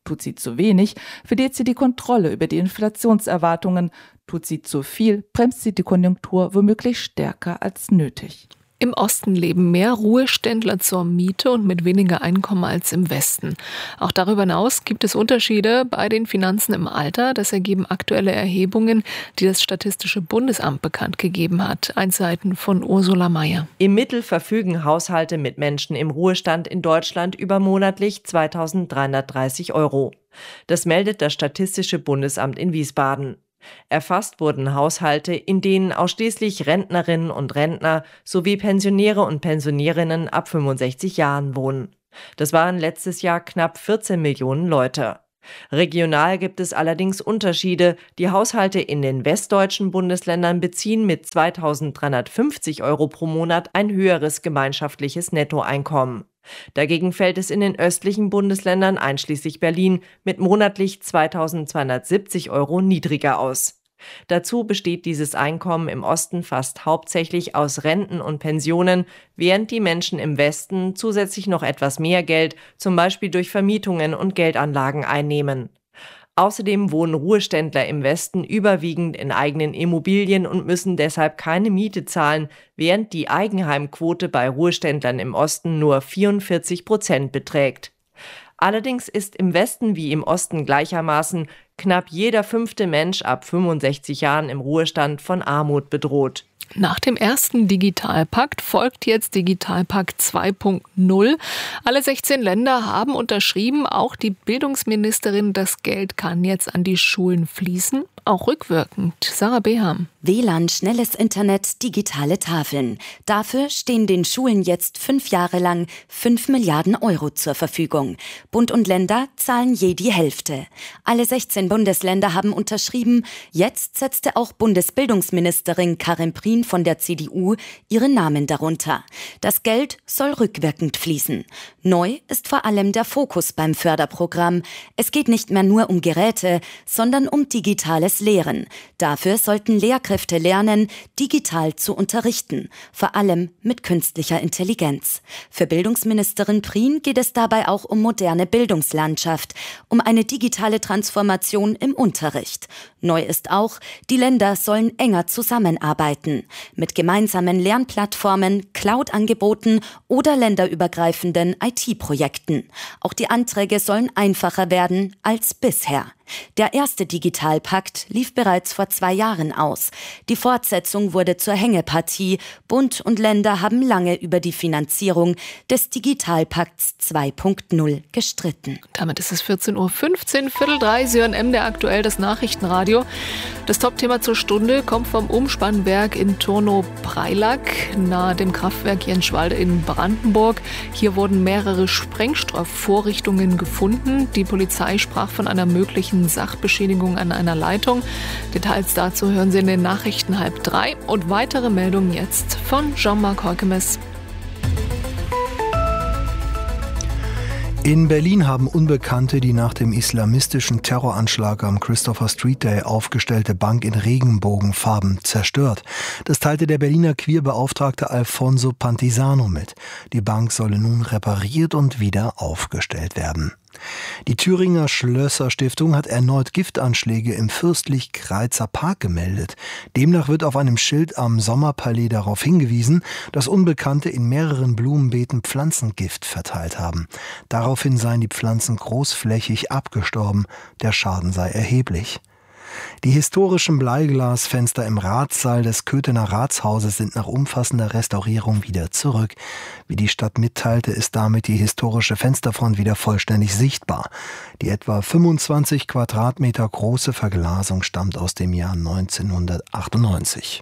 Tut sie zu wenig, verliert sie die Kontrolle über die Inflationserwartungen. Tut sie zu viel, bremst sie die Konjunktur womöglich stärker als nötig. Im Osten leben mehr Ruheständler zur Miete und mit weniger Einkommen als im Westen. Auch darüber hinaus gibt es Unterschiede bei den Finanzen im Alter. Das ergeben aktuelle Erhebungen, die das Statistische Bundesamt bekannt gegeben hat. Einzelheiten von Ursula Mayer. Im Mittel verfügen Haushalte mit Menschen im Ruhestand in Deutschland über monatlich zweitausenddreihundertdreißig Euro. Das meldet das Statistische Bundesamt in Wiesbaden. Erfasst wurden Haushalte, in denen ausschließlich Rentnerinnen und Rentner sowie Pensionäre und Pensionärinnen ab fünfundsechzig Jahren wohnen. Das waren letztes Jahr knapp vierzehn Millionen Leute. Regional gibt es allerdings Unterschiede. Die Haushalte in den westdeutschen Bundesländern beziehen mit zweitausenddreihundertfünfzig Euro pro Monat ein höheres gemeinschaftliches Nettoeinkommen. Dagegen fällt es in den östlichen Bundesländern einschließlich Berlin mit monatlich zweitausendzweihundertsiebzig Euro niedriger aus. Dazu besteht dieses Einkommen im Osten fast hauptsächlich aus Renten und Pensionen, während die Menschen im Westen zusätzlich noch etwas mehr Geld, zum Beispiel durch Vermietungen und Geldanlagen, einnehmen. Außerdem wohnen Ruheständler im Westen überwiegend in eigenen Immobilien und müssen deshalb keine Miete zahlen, während die Eigenheimquote bei Ruheständlern im Osten nur vierundvierzig Prozent beträgt. Allerdings ist im Westen wie im Osten gleichermaßen knapp jeder fünfte Mensch ab fünfundsechzig Jahren im Ruhestand von Armut bedroht. Nach dem ersten Digitalpakt folgt jetzt Digitalpakt zwei Punkt null. Alle sechzehn Länder haben unterschrieben, auch die Bildungsministerin. Das Geld kann jetzt an die Schulen fließen, auch rückwirkend. Sarah Beham. W L A N, schnelles Internet, digitale Tafeln. Dafür stehen den Schulen jetzt fünf Jahre lang fünf Milliarden Euro zur Verfügung. Bund und Länder zahlen je die Hälfte. Alle sechzehn Bundesländer haben unterschrieben. Jetzt setzte auch Bundesbildungsministerin Karin Prien von der C D U ihren Namen darunter. Das Geld soll rückwirkend fließen. Neu ist vor allem der Fokus beim Förderprogramm. Es geht nicht mehr nur um Geräte, sondern um digitales Lehren. Dafür sollten Lehrkräfte lernen, digital zu unterrichten, vor allem mit künstlicher Intelligenz. Für Bildungsministerin Prien geht es dabei auch um moderne Bildungslandschaft, um eine digitale Transformation im Unterricht. Neu ist auch, die Länder sollen enger zusammenarbeiten. Mit gemeinsamen Lernplattformen, Cloud-Angeboten oder länderübergreifenden I T-Projekten. Auch die Anträge sollen einfacher werden als bisher. Der erste Digitalpakt lief bereits vor zwei Jahren aus. Die Fortsetzung wurde zur Hängepartie. Bund und Länder haben lange über die Finanzierung des Digitalpakts zwei Punkt null gestritten. Damit ist es vierzehn Uhr fünfzehn, Viertel drei, Sie hören M D R aktuell, das Nachrichtenradio. Das Topthema zur Stunde kommt vom Umspannwerk in Turnow-Preilack, nahe dem Kraftwerk Jenschwalde in Brandenburg. Hier wurden mehrere Sprengstoffvorrichtungen gefunden. Die Polizei sprach von einer möglichen Sachbeschädigung an einer Leitung. Details dazu hören Sie in den Nachrichten halb drei. Und weitere Meldungen jetzt von Jean-Marc Heukemes. In Berlin haben Unbekannte die nach dem islamistischen Terroranschlag am Christopher Street Day aufgestellte Bank in Regenbogenfarben zerstört. Das teilte der Berliner Queerbeauftragte Alfonso Pantisano mit. Die Bank solle nun repariert und wieder aufgestellt werden. Die Thüringer Schlösser-Stiftung hat erneut Giftanschläge im Fürstlich-Greizer Park gemeldet. Demnach wird auf einem Schild am Sommerpalais darauf hingewiesen, dass Unbekannte in mehreren Blumenbeeten Pflanzengift verteilt haben. Daraufhin seien die Pflanzen großflächig abgestorben. Der Schaden sei erheblich. Die historischen Bleiglasfenster im Ratssaal des Köthener Ratshauses sind nach umfassender Restaurierung wieder zurück. Wie die Stadt mitteilte, ist damit die historische Fensterfront wieder vollständig sichtbar. Die etwa fünfundzwanzig Quadratmeter große Verglasung stammt aus dem Jahr neunzehnhundertachtundneunzig.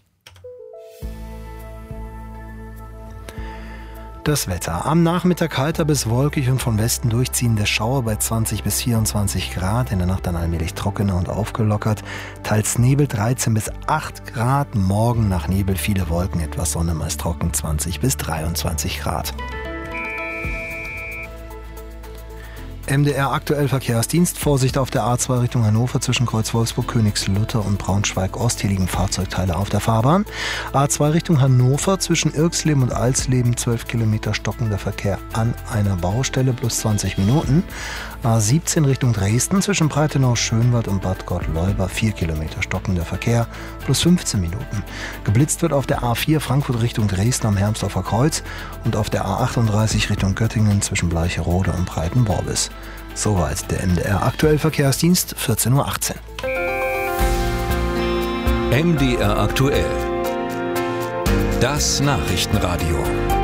Das Wetter. Am Nachmittag heiter bis wolkig und von Westen durchziehende Schauer bei zwanzig bis vierundzwanzig Grad. In der Nacht dann allmählich trockener und aufgelockert. Teils Nebel dreizehn bis acht Grad. Morgen nach Nebel viele Wolken, etwas Sonne, meist trocken zwanzig bis dreiundzwanzig Grad. M D R aktuell Verkehrsdienst. Vorsicht auf der A zwei Richtung Hannover zwischen Kreuz Wolfsburg, Königslutter und Braunschweig-Ost. Hier liegen Fahrzeugteile auf der Fahrbahn. A zwei Richtung Hannover zwischen Irxleben und Alsleben. zwölf Kilometer stockender Verkehr an einer Baustelle plus zwanzig Minuten. A siebzehn Richtung Dresden zwischen Breitenau, Schönwald und Bad Gottleuba. vier Kilometer stockender Verkehr plus fünfzehn Minuten. Geblitzt wird auf der A vier Frankfurt Richtung Dresden am Hermsdorfer Kreuz und auf der A achtunddreißig Richtung Göttingen zwischen Bleicherode und Breitenworbis. Soweit der M D R aktuell Verkehrsdienst, vierzehn Uhr achtzehn. M D R aktuell. Das Nachrichtenradio.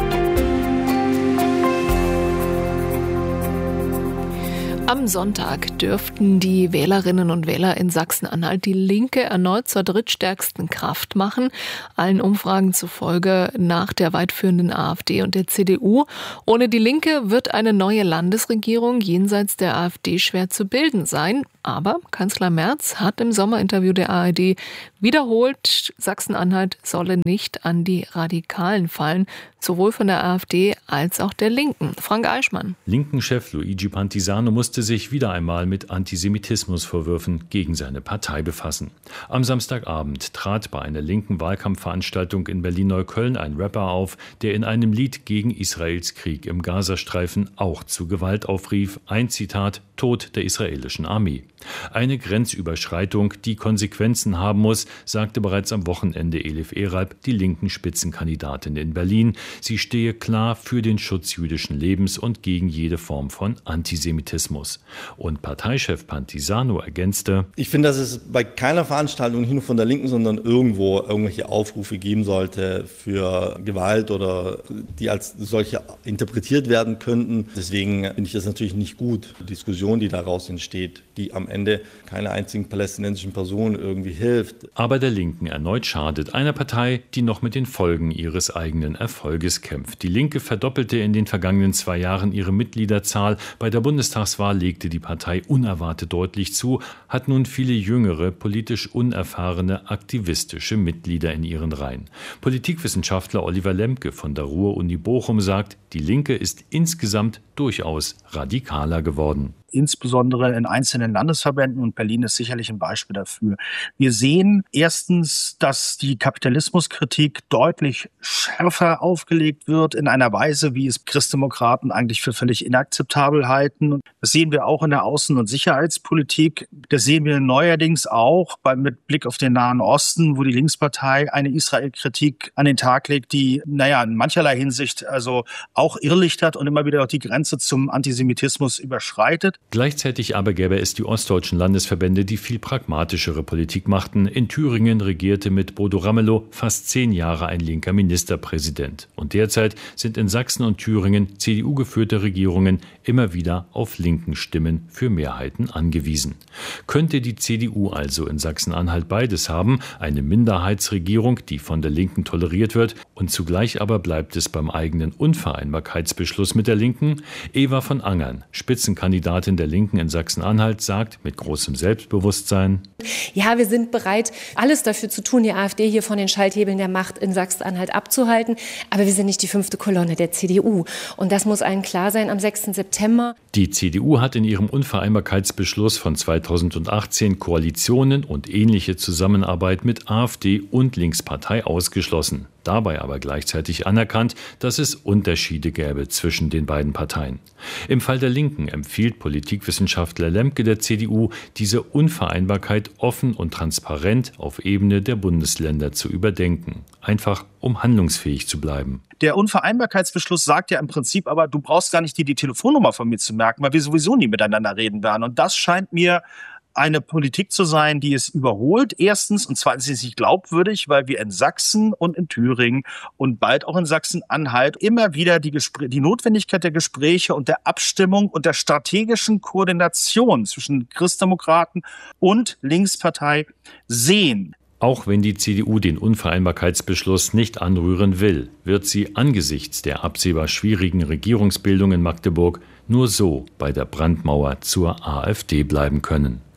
Am Sonntag dürften die Wählerinnen und Wähler in Sachsen-Anhalt die Linke erneut zur drittstärksten Kraft machen. Allen Umfragen zufolge nach der weitführenden AfD und der C D U. Ohne die Linke wird eine neue Landesregierung jenseits der AfD schwer zu bilden sein. Aber Kanzler Merz hat im Sommerinterview der A R D wiederholt, Sachsen-Anhalt solle nicht an die Radikalen fallen, sowohl von der AfD als auch der Linken. Frank Eichmann. Linken-Chef Luigi Pantisano musste sich wieder einmal mit Antisemitismusvorwürfen gegen seine Partei befassen. Am Samstagabend trat bei einer linken Wahlkampfveranstaltung in Berlin-Neukölln ein Rapper auf, der in einem Lied gegen Israels Krieg im Gazastreifen auch zu Gewalt aufrief. Ein Zitat: Tod der israelischen Armee. Eine Grenzüberschreitung, die Konsequenzen haben muss, sagte bereits am Wochenende Elif Eralp, die linken Spitzenkandidatin in Berlin. Sie stehe klar für den Schutz jüdischen Lebens und gegen jede Form von Antisemitismus. Und Parteichef Pantisano ergänzte: Ich finde, dass es bei keiner Veranstaltung, nicht nur von der Linken, sondern irgendwo irgendwelche Aufrufe geben sollte für Gewalt oder die als solche interpretiert werden könnten. Deswegen finde ich das natürlich nicht gut. Die Diskussion, die daraus entsteht, die am Ende keiner einzigen palästinensischen Person irgendwie hilft. Aber der Linken erneut schadet, einer Partei, die noch mit den Folgen ihres eigenen Erfolges kämpft. Die Linke verdoppelte in den vergangenen zwei Jahren ihre Mitgliederzahl. Bei der Bundestagswahl legte die Partei unerwartet deutlich zu, hat nun viele jüngere, politisch unerfahrene, aktivistische Mitglieder in ihren Reihen. Politikwissenschaftler Oliver Lemke von der Ruhr-Uni Bochum sagt, die Linke ist insgesamt durchaus radikaler geworden. Insbesondere in einzelnen Landesverbänden, und Berlin ist sicherlich ein Beispiel dafür. Wir sehen erstens, dass die Kapitalismuskritik deutlich schärfer aufgelegt wird, in einer Weise, wie es Christdemokraten eigentlich für völlig inakzeptabel halten. Das sehen wir auch in der Außen- und Sicherheitspolitik. Das sehen wir neuerdings auch bei, mit Blick auf den Nahen Osten, wo die Linkspartei eine Israel-Kritik an den Tag legt, die, naja, in mancherlei Hinsicht also auch irrlichtert und immer wieder auch die Grenze zum Antisemitismus überschreitet. Gleichzeitig aber gäbe es die ostdeutschen Landesverbände, die viel pragmatischere Politik machten. In Thüringen regierte mit Bodo Ramelow fast zehn Jahre ein linker Ministerpräsident. Und derzeit sind in Sachsen und Thüringen C D U-geführte Regierungen immer wieder auf linken Stimmen für Mehrheiten angewiesen. Könnte die C D U also in Sachsen-Anhalt beides haben, eine Minderheitsregierung, die von der Linken toleriert wird, und zugleich aber bleibt es beim eigenen Unvereinbarkeitsbeschluss mit der Linken? Eva von Angern, Spitzenkandidatin der Linken in Sachsen-Anhalt, sagt mit großem Selbstbewusstsein: Ja, wir sind bereit, alles dafür zu tun, die AfD hier von den Schalthebeln der Macht in Sachsen-Anhalt abzuhalten. Aber wir sind nicht die fünfte Kolonne der C D U. Und das muss allen klar sein am sechsten September. Die C D U hat in ihrem Unvereinbarkeitsbeschluss von zweitausendachtzehn Koalitionen und ähnliche Zusammenarbeit mit AfD und Linkspartei ausgeschlossen. Dabei aber gleichzeitig anerkannt, dass es Unterschiede gäbe zwischen den beiden Parteien. Im Fall der Linken empfiehlt Politikwissenschaftler Lemke der C D U, diese Unvereinbarkeit offen und transparent auf Ebene der Bundesländer zu überdenken. Einfach, um handlungsfähig zu bleiben. Der Unvereinbarkeitsbeschluss sagt ja im Prinzip aber, du brauchst gar nicht die, die Telefonnummer von mir zu merken, weil wir sowieso nie miteinander reden werden. Und das scheint mir eine Politik zu sein, die es überholt. Erstens, und zweitens ist es nicht glaubwürdig, weil wir in Sachsen und in Thüringen und bald auch in Sachsen-Anhalt immer wieder die, Gespr- die Notwendigkeit der Gespräche und der Abstimmung und der strategischen Koordination zwischen Christdemokraten und Linkspartei sehen. Auch wenn die C D U den Unvereinbarkeitsbeschluss nicht anrühren will, wird sie angesichts der absehbar schwierigen Regierungsbildung in Magdeburg nur so bei der Brandmauer zur AfD bleiben können.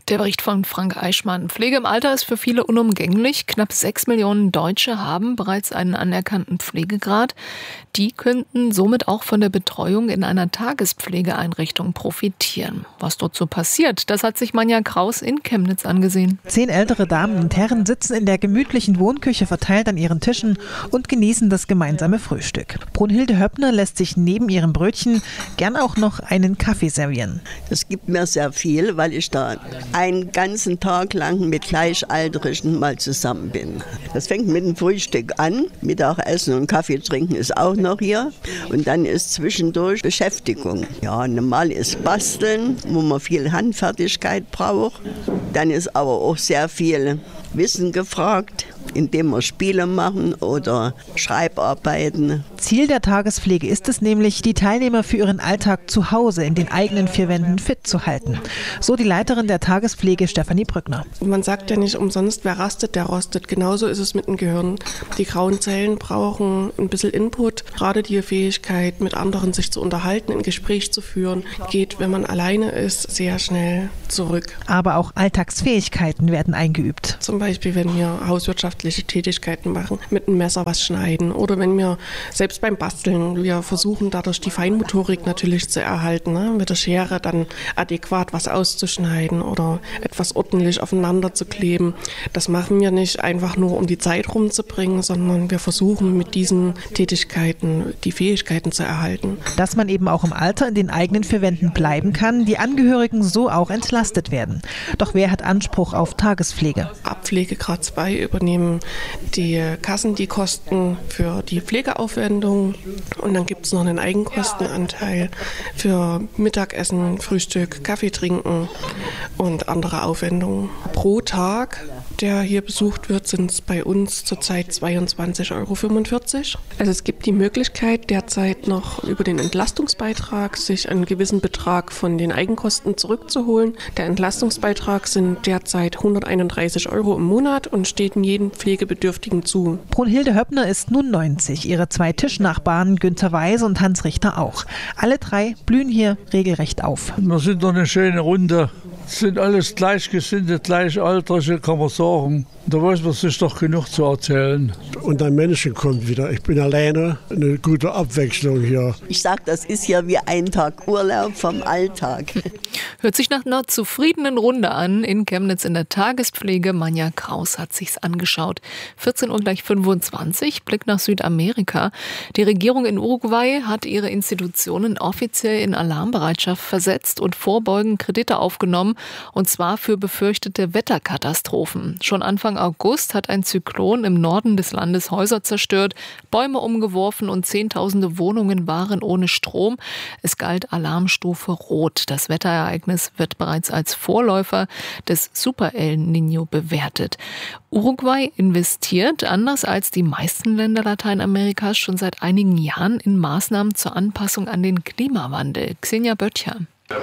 Der Bericht von Frank Eichmann. Pflege im Alter ist für viele unumgänglich. Knapp sechs Millionen Deutsche haben bereits einen anerkannten Pflegegrad. Die könnten somit auch von der Betreuung in einer Tagespflegeeinrichtung profitieren. Was dort so passiert, das hat sich Manja Kraus in Chemnitz angesehen. Zehn ältere Damen und Herren sitzen in der gemütlichen Wohnküche verteilt an ihren Tischen und genießen das gemeinsame Frühstück. Brunhilde Höppner lässt sich neben ihrem Brötchen gern auch noch einen Kaffee servieren. Das gibt mir sehr viel, weil ich da einen ganzen Tag lang mit Gleichaltrigen mal zusammen bin. Das fängt mit dem Frühstück an, Mittagessen und Kaffee trinken ist auch noch hier und dann ist zwischendurch Beschäftigung. Ja, normal ist Basteln, wo man viel Handfertigkeit braucht. Dann ist aber auch sehr viel Wissen gefragt, indem wir Spiele machen oder Schreibarbeiten. Ziel der Tagespflege ist es nämlich, die Teilnehmer für ihren Alltag zu Hause in den eigenen vier Wänden fit zu halten. So die Leiterin der Tagespflege Stefanie Brückner. Man sagt ja nicht umsonst, wer rastet, der rostet. Genauso ist es mit dem Gehirn. Die grauen Zellen brauchen ein bisschen Input. Gerade die Fähigkeit, mit anderen sich zu unterhalten, ein Gespräch zu führen, geht, wenn man alleine ist, sehr schnell zurück. Aber auch Alltagsfähigkeiten werden eingeübt. Zum Beispiel, wenn wir hauswirtschaftliche Tätigkeiten machen, mit einem Messer was schneiden oder wenn wir selbst beim Basteln, wir versuchen dadurch die Feinmotorik natürlich zu erhalten, ne? Mit der Schere dann adäquat was auszuschneiden oder etwas ordentlich aufeinander zu kleben. Das machen wir nicht einfach nur, um die Zeit rumzubringen, sondern wir versuchen mit diesen Tätigkeiten die Fähigkeiten zu erhalten. Dass man eben auch im Alter in den eigenen vier Wänden bleiben kann, die Angehörigen so auch entlastet werden. Doch wer hat Anspruch auf Tagespflege? Ab Pflegegrad zwei übernehmen die Kassen die Kosten für die Pflegeaufwendungen und dann gibt es noch einen Eigenkostenanteil für Mittagessen, Frühstück, Kaffee trinken und andere Aufwendungen. Pro Tag, der hier besucht wird, sind es bei uns zurzeit zweiundzwanzig Euro fünfundvierzig. Also es gibt die Möglichkeit, derzeit noch über den Entlastungsbeitrag sich einen gewissen Betrag von den Eigenkosten zurückzuholen. Der Entlastungsbeitrag sind derzeit hunderteinunddreißig Euro im Monat und steht jedem Pflegebedürftigen zu. Brunhilde Höppner ist nun neunzig, ihre zwei Tischnachbarn Günther Weise und Hans Richter auch. Alle drei blühen hier regelrecht auf. Wir sind doch eine schöne Runde. Es sind alles Gleichgesinnte, Gleichaltrige, kann man sagen. Da weiß man sich doch genug zu erzählen. Und ein Menschen kommt wieder. Ich bin alleine. Eine gute Abwechslung hier. Ich sag, das ist ja wie ein Tag Urlaub vom Alltag. Hört sich nach einer zufriedenen Runde an. In Chemnitz in der Tagespflege. Manja Kraus hat sich's angeschaut. vierzehn Uhr gleich fünfundzwanzig. Blick nach Südamerika. Die Regierung in Uruguay hat ihre Institutionen offiziell in Alarmbereitschaft versetzt und vorbeugend Kredite aufgenommen. Und zwar für befürchtete Wetterkatastrophen. Schon Anfang August hat ein Zyklon im Norden des Landes Häuser zerstört, Bäume umgeworfen und zehntausende Wohnungen waren ohne Strom. Es galt Alarmstufe Rot. Das Wetterereignis wird bereits als Vorläufer des Super El Niño bewertet. Uruguay investiert, anders als die meisten Länder Lateinamerikas, schon seit einigen Jahren in Maßnahmen zur Anpassung an den Klimawandel. Xenia Böttcher.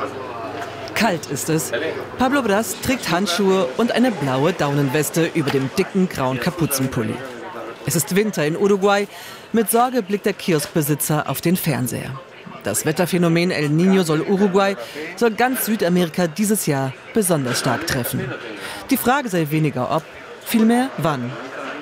Kalt ist es. Pablo Bras trägt Handschuhe und eine blaue Daunenweste über dem dicken grauen Kapuzenpulli. Es ist Winter in Uruguay. Mit Sorge blickt der Kioskbesitzer auf den Fernseher. Das Wetterphänomen El Niño soll Uruguay, soll ganz Südamerika dieses Jahr besonders stark treffen. Die Frage sei weniger ob, vielmehr wann.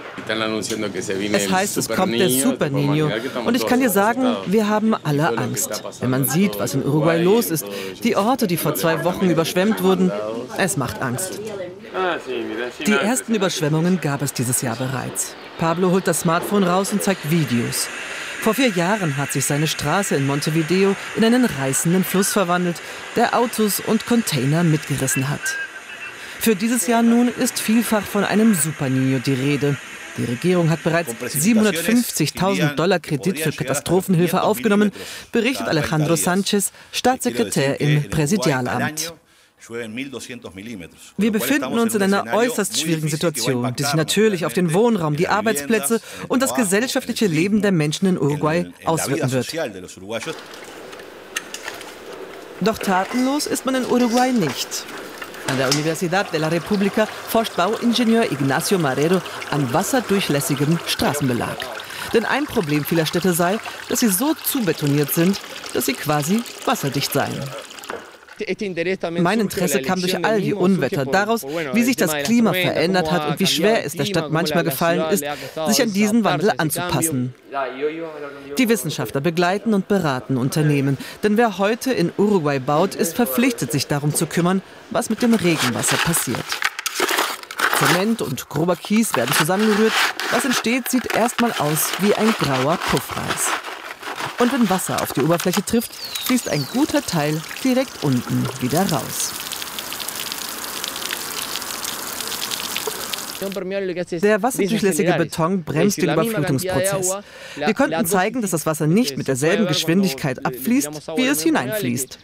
Es heißt, es kommt der Super Niño. Und ich kann dir sagen, wir haben alle Angst. Wenn man sieht, was in Uruguay los ist, die Orte, die vor zwei Wochen überschwemmt wurden, es macht Angst. Die ersten Überschwemmungen gab es dieses Jahr bereits. Pablo holt das Smartphone raus und zeigt Videos. Vor vier Jahren hat sich seine Straße in Montevideo in einen reißenden Fluss verwandelt, der Autos und Container mitgerissen hat. Für dieses Jahr nun ist vielfach von einem Super Niño die Rede. Die Regierung hat bereits siebenhundertfünfzigtausend Dollar Kredit für Katastrophenhilfe aufgenommen, berichtet Alejandro Sánchez, Staatssekretär im Präsidialamt. Wir befinden uns in einer äußerst schwierigen Situation, die sich natürlich auf den Wohnraum, die Arbeitsplätze und das gesellschaftliche Leben der Menschen in Uruguay auswirken wird. Doch tatenlos ist man in Uruguay nicht. An der Universidad de la República forscht Bauingenieur Ignacio Marrero an wasserdurchlässigem Straßenbelag. Denn ein Problem vieler Städte sei, dass sie so zubetoniert sind, dass sie quasi wasserdicht seien. Mein Interesse kam durch all die Unwetter, daraus, wie sich das Klima verändert hat und wie schwer es der Stadt manchmal gefallen ist, sich an diesen Wandel anzupassen. Die Wissenschaftler begleiten und beraten Unternehmen, denn wer heute in Uruguay baut, ist verpflichtet, sich darum zu kümmern, was mit dem Regenwasser passiert. Zement und grober Kies werden zusammengerührt. Was entsteht, sieht erstmal aus wie ein grauer Puffreis. Und wenn Wasser auf die Oberfläche trifft, fließt ein guter Teil direkt unten wieder raus. Der wasserdurchlässige Beton bremst den Überflutungsprozess. Wir konnten zeigen, dass das Wasser nicht mit derselben Geschwindigkeit abfließt, wie es hineinfließt.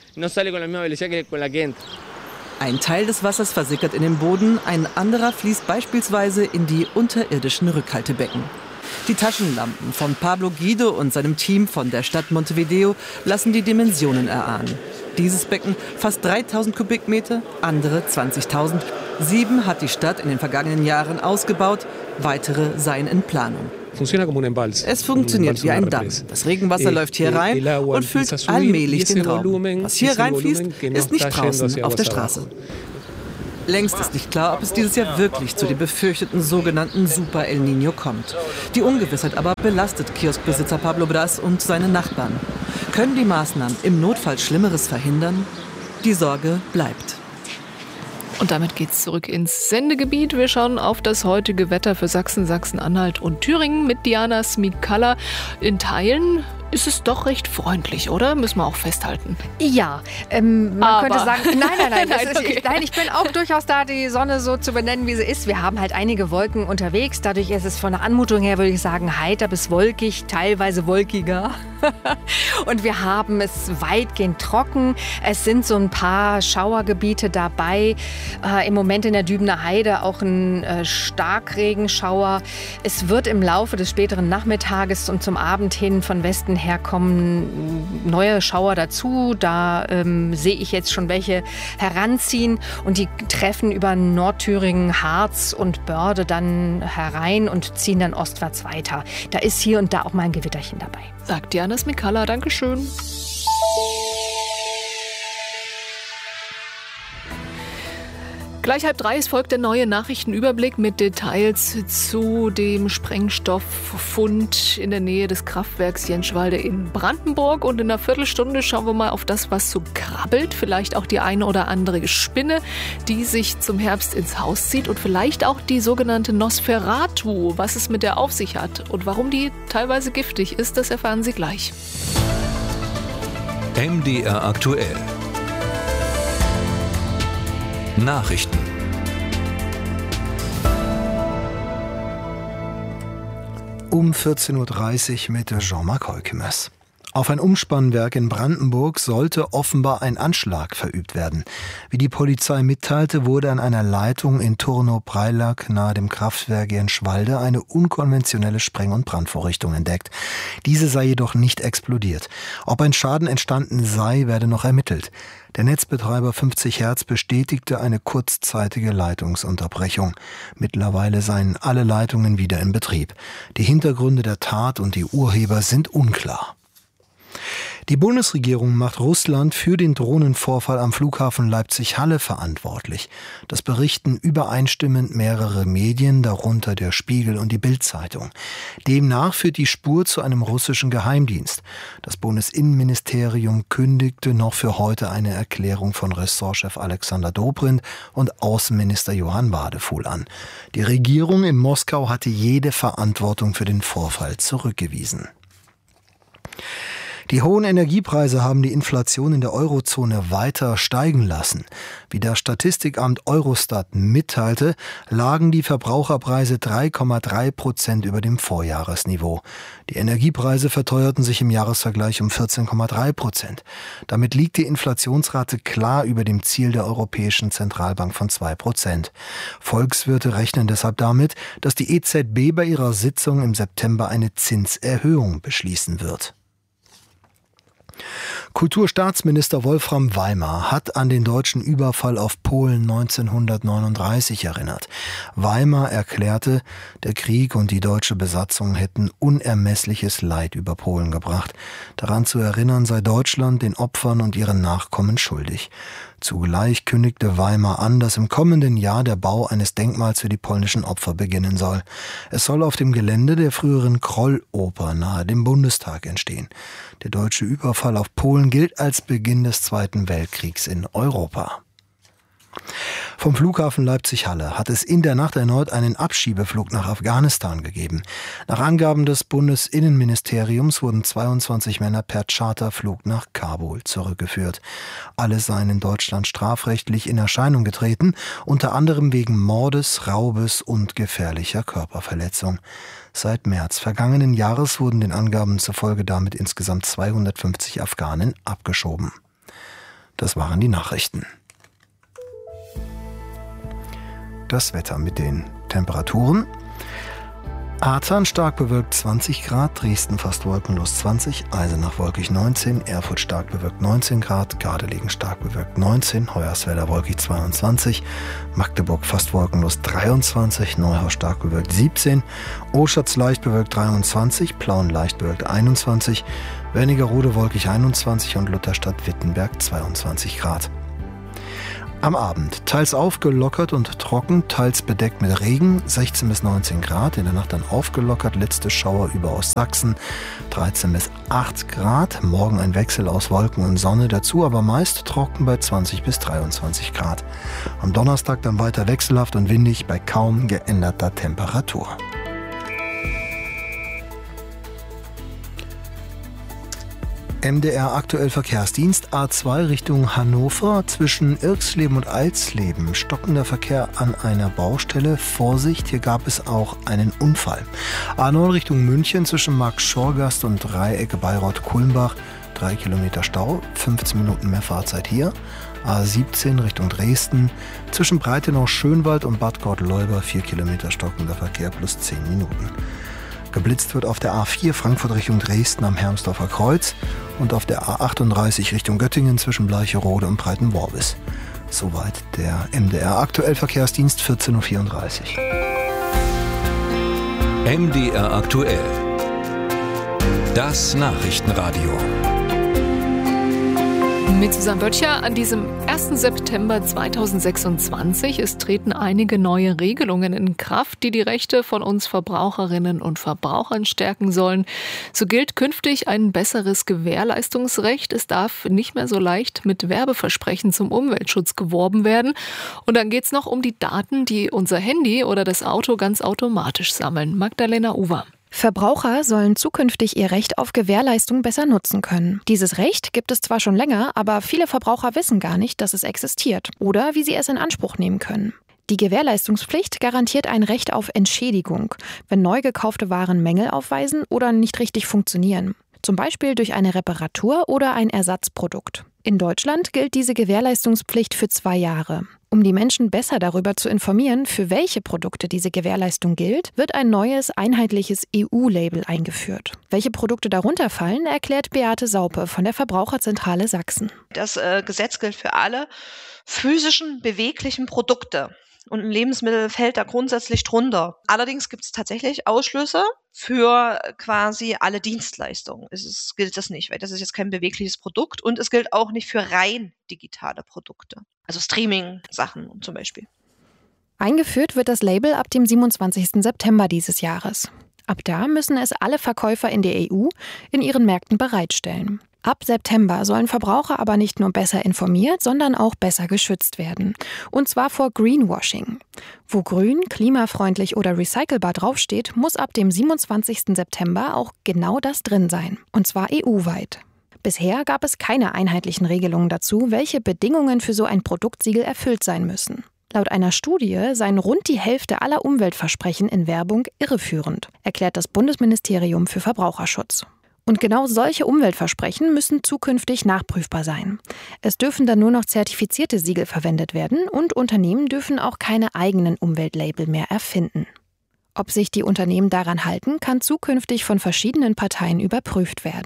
Ein Teil des Wassers versickert in den Boden, ein anderer fließt beispielsweise in die unterirdischen Rückhaltebecken. Die Taschenlampen von Pablo Guido und seinem Team von der Stadt Montevideo lassen die Dimensionen erahnen. Dieses Becken fasst dreitausend Kubikmeter, andere zwanzigtausend. Sieben hat die Stadt in den vergangenen Jahren ausgebaut, weitere seien in Planung. Es funktioniert wie ein Damm. Das Regenwasser läuft hier rein und füllt allmählich den Raum. Was hier reinfließt, ist nicht draußen auf der Straße. Längst ist nicht klar, ob es dieses Jahr wirklich zu dem befürchteten sogenannten Super El Niño kommt. Die Ungewissheit aber belastet Kioskbesitzer Pablo Bras und seine Nachbarn. Können die Maßnahmen im Notfall Schlimmeres verhindern? Die Sorge bleibt. Und damit geht's zurück ins Sendegebiet. Wir schauen auf das heutige Wetter für Sachsen, Sachsen-Anhalt und Thüringen mit Diana Smikalla. In Teilen ist es doch recht freundlich, oder? Müssen wir auch festhalten. Ja, ähm, man Aber. könnte sagen, nein, nein, nein, das Nein, ist, okay. ich, nein, ich bin auch durchaus da, die Sonne so zu benennen, wie sie ist. Wir haben halt einige Wolken unterwegs. Dadurch ist es von der Anmutung her, würde ich sagen, heiter bis wolkig, teilweise wolkiger. Und wir haben es weitgehend trocken. Es sind so ein paar Schauergebiete dabei. Äh, Im Moment in der Dübener Heide auch ein äh, Starkregenschauer. Es wird im Laufe des späteren Nachmittages und zum Abend hin von Westen her kommen neue Schauer dazu. Da ähm, sehe ich jetzt schon welche heranziehen und die treffen über Nordthüringen, Harz und Börde dann herein und ziehen dann ostwärts weiter. Da ist hier und da auch mal ein Gewitterchen dabei. Sagt Diana Smikalla, Dankeschön. Gleich halb drei, es folgt der neue Nachrichtenüberblick mit Details zu dem Sprengstofffund in der Nähe des Kraftwerks Jenschwalde in Brandenburg. Und in einer Viertelstunde schauen wir mal auf das, was so krabbelt. Vielleicht auch die eine oder andere Spinne, die sich zum Herbst ins Haus zieht. Und vielleicht auch die sogenannte Nosferatu. Was es mit der auf sich hat und warum die teilweise giftig ist, das erfahren Sie gleich. M D R aktuell. Nachrichten. Um vierzehn Uhr dreißig mit Jean-Marc Holkemes. Auf ein Umspannwerk in Brandenburg sollte offenbar ein Anschlag verübt werden. Wie die Polizei mitteilte, wurde an einer Leitung in Turno-Preilack nahe dem Kraftwerk Jenschwalde eine unkonventionelle Spreng- und Brandvorrichtung entdeckt. Diese sei jedoch nicht explodiert. Ob ein Schaden entstanden sei, werde noch ermittelt. Der Netzbetreiber fünfzig Hertz bestätigte eine kurzzeitige Leitungsunterbrechung. Mittlerweile seien alle Leitungen wieder in Betrieb. Die Hintergründe der Tat und die Urheber sind unklar. Die Bundesregierung macht Russland für den Drohnenvorfall am Flughafen Leipzig-Halle verantwortlich. Das berichten übereinstimmend mehrere Medien, darunter der Spiegel und die Bild-Zeitung. Demnach führt die Spur zu einem russischen Geheimdienst. Das Bundesinnenministerium kündigte noch für heute eine Erklärung von Ressortchef Alexander Dobrindt und Außenminister Johann Wadefuhl an. Die Regierung in Moskau hatte jede Verantwortung für den Vorfall zurückgewiesen. Die hohen Energiepreise haben die Inflation in der Eurozone weiter steigen lassen. Wie das Statistikamt Eurostat mitteilte, lagen die Verbraucherpreise drei Komma drei Prozent über dem Vorjahresniveau. Die Energiepreise verteuerten sich im Jahresvergleich um vierzehn Komma drei Prozent. Damit liegt die Inflationsrate klar über dem Ziel der Europäischen Zentralbank von zwei Prozent. Volkswirte rechnen deshalb damit, dass die E Z B bei ihrer Sitzung im September eine Zinserhöhung beschließen wird. Kulturstaatsminister Wolfram Weimar hat an den deutschen Überfall auf Polen neunzehnhundertneununddreißig erinnert. Weimar erklärte, der Krieg und die deutsche Besatzung hätten unermessliches Leid über Polen gebracht. Daran zu erinnern sei Deutschland den Opfern und ihren Nachkommen schuldig. Zugleich kündigte Weimar an, dass im kommenden Jahr der Bau eines Denkmals für die polnischen Opfer beginnen soll. Es soll auf dem Gelände der früheren Krolloper nahe dem Bundestag entstehen. Der deutsche Überfall auf Polen gilt als Beginn des Zweiten Weltkriegs in Europa. Vom Flughafen Leipzig-Halle hat es in der Nacht erneut einen Abschiebeflug nach Afghanistan gegeben. Nach Angaben des Bundesinnenministeriums wurden zweiundzwanzig Männer per Charterflug nach Kabul zurückgeführt. Alle seien in Deutschland strafrechtlich in Erscheinung getreten, unter anderem wegen Mordes, Raubes und gefährlicher Körperverletzung. Seit März vergangenen Jahres wurden den Angaben zufolge damit insgesamt zweihundertfünfzig Afghanen abgeschoben. Das waren die Nachrichten. Das Wetter mit den Temperaturen. Arzahn stark bewölkt zwanzig Grad, Dresden fast wolkenlos zwanzig, Eisenach wolkig neunzehn, Erfurt stark bewölkt neunzehn Grad, Gardelegen stark bewölkt neunzehn, Hoyerswerda wolkig zweiundzwanzig, Magdeburg fast wolkenlos dreiundzwanzig, Neuhaus stark bewölkt siebzehn, Oschatz leicht bewölkt dreiundzwanzig, Plauen leicht bewölkt einundzwanzig, Wernigerode wolkig einundzwanzig und Lutherstadt-Wittenberg zweiundzwanzig Grad. Am Abend teils aufgelockert und trocken, teils bedeckt mit Regen, sechzehn bis neunzehn Grad. In der Nacht dann aufgelockert, letzte Schauer über Ostsachsen, dreizehn bis acht Grad. Morgen ein Wechsel aus Wolken und Sonne, dazu aber meist trocken bei zwanzig bis dreiundzwanzig Grad. Am Donnerstag dann weiter wechselhaft und windig bei kaum geänderter Temperatur. M D R aktuell Verkehrsdienst A zwei Richtung Hannover zwischen Irxleben und Alsleben. Stockender Verkehr an einer Baustelle. Vorsicht, hier gab es auch einen Unfall. A neun Richtung München zwischen Markt-Schorgast und Dreiecke Bayreuth-Kulmbach. Drei Kilometer Stau, fünfzehn Minuten mehr Fahrzeit hier. A siebzehn Richtung Dresden zwischen Breitenau-Schönwald und Bad Gott-Leuber. Vier Kilometer stockender Verkehr plus zehn Minuten. Geblitzt wird auf der A vier Frankfurt Richtung Dresden am Hermsdorfer Kreuz und auf der A achtunddreißig Richtung Göttingen zwischen Bleicherode und Breitenworbis. Soweit der M D R aktuell Verkehrsdienst vierzehn Uhr vierunddreißig. M D R aktuell. Das Nachrichtenradio. Mit Susanne Böttcher an diesem ersten September zweitausendsechsundzwanzig. Es treten einige neue Regelungen in Kraft, die die Rechte von uns Verbraucherinnen und Verbrauchern stärken sollen. So gilt künftig ein besseres Gewährleistungsrecht. Es darf nicht mehr so leicht mit Werbeversprechen zum Umweltschutz geworben werden. Und dann geht es noch um die Daten, die unser Handy oder das Auto ganz automatisch sammeln. Magdalena Uwer. Verbraucher sollen zukünftig ihr Recht auf Gewährleistung besser nutzen können. Dieses Recht gibt es zwar schon länger, aber viele Verbraucher wissen gar nicht, dass es existiert oder wie sie es in Anspruch nehmen können. Die Gewährleistungspflicht garantiert ein Recht auf Entschädigung, wenn neu gekaufte Waren Mängel aufweisen oder nicht richtig funktionieren. Zum Beispiel durch eine Reparatur oder ein Ersatzprodukt. In Deutschland gilt diese Gewährleistungspflicht für zwei Jahre. Um die Menschen besser darüber zu informieren, für welche Produkte diese Gewährleistung gilt, wird ein neues, einheitliches E U-Label eingeführt. Welche Produkte darunter fallen, erklärt Beate Saupe von der Verbraucherzentrale Sachsen. Das äh, Gesetz gilt für alle physischen, beweglichen Produkte. Und ein Lebensmittel fällt da grundsätzlich drunter. Allerdings gibt es tatsächlich Ausschlüsse für quasi alle Dienstleistungen. Es ist, gilt das nicht, weil das ist jetzt kein bewegliches Produkt und es gilt auch nicht für rein digitale Produkte. Also Streaming-Sachen zum Beispiel. Eingeführt wird das Label ab dem siebenundzwanzigsten September dieses Jahres. Ab da müssen es alle Verkäufer in der E U in ihren Märkten bereitstellen. Ab September sollen Verbraucher aber nicht nur besser informiert, sondern auch besser geschützt werden. Und zwar vor Greenwashing. Wo grün, klimafreundlich oder recycelbar draufsteht, muss ab dem siebenundzwanzigsten September auch genau das drin sein. Und zwar E U-weit. Bisher gab es keine einheitlichen Regelungen dazu, welche Bedingungen für so ein Produktsiegel erfüllt sein müssen. Laut einer Studie seien rund die Hälfte aller Umweltversprechen in Werbung irreführend, erklärt das Bundesministerium für Verbraucherschutz. Und genau solche Umweltversprechen müssen zukünftig nachprüfbar sein. Es dürfen dann nur noch zertifizierte Siegel verwendet werden und Unternehmen dürfen auch keine eigenen Umweltlabel mehr erfinden. Ob sich die Unternehmen daran halten, kann zukünftig von verschiedenen Parteien überprüft werden.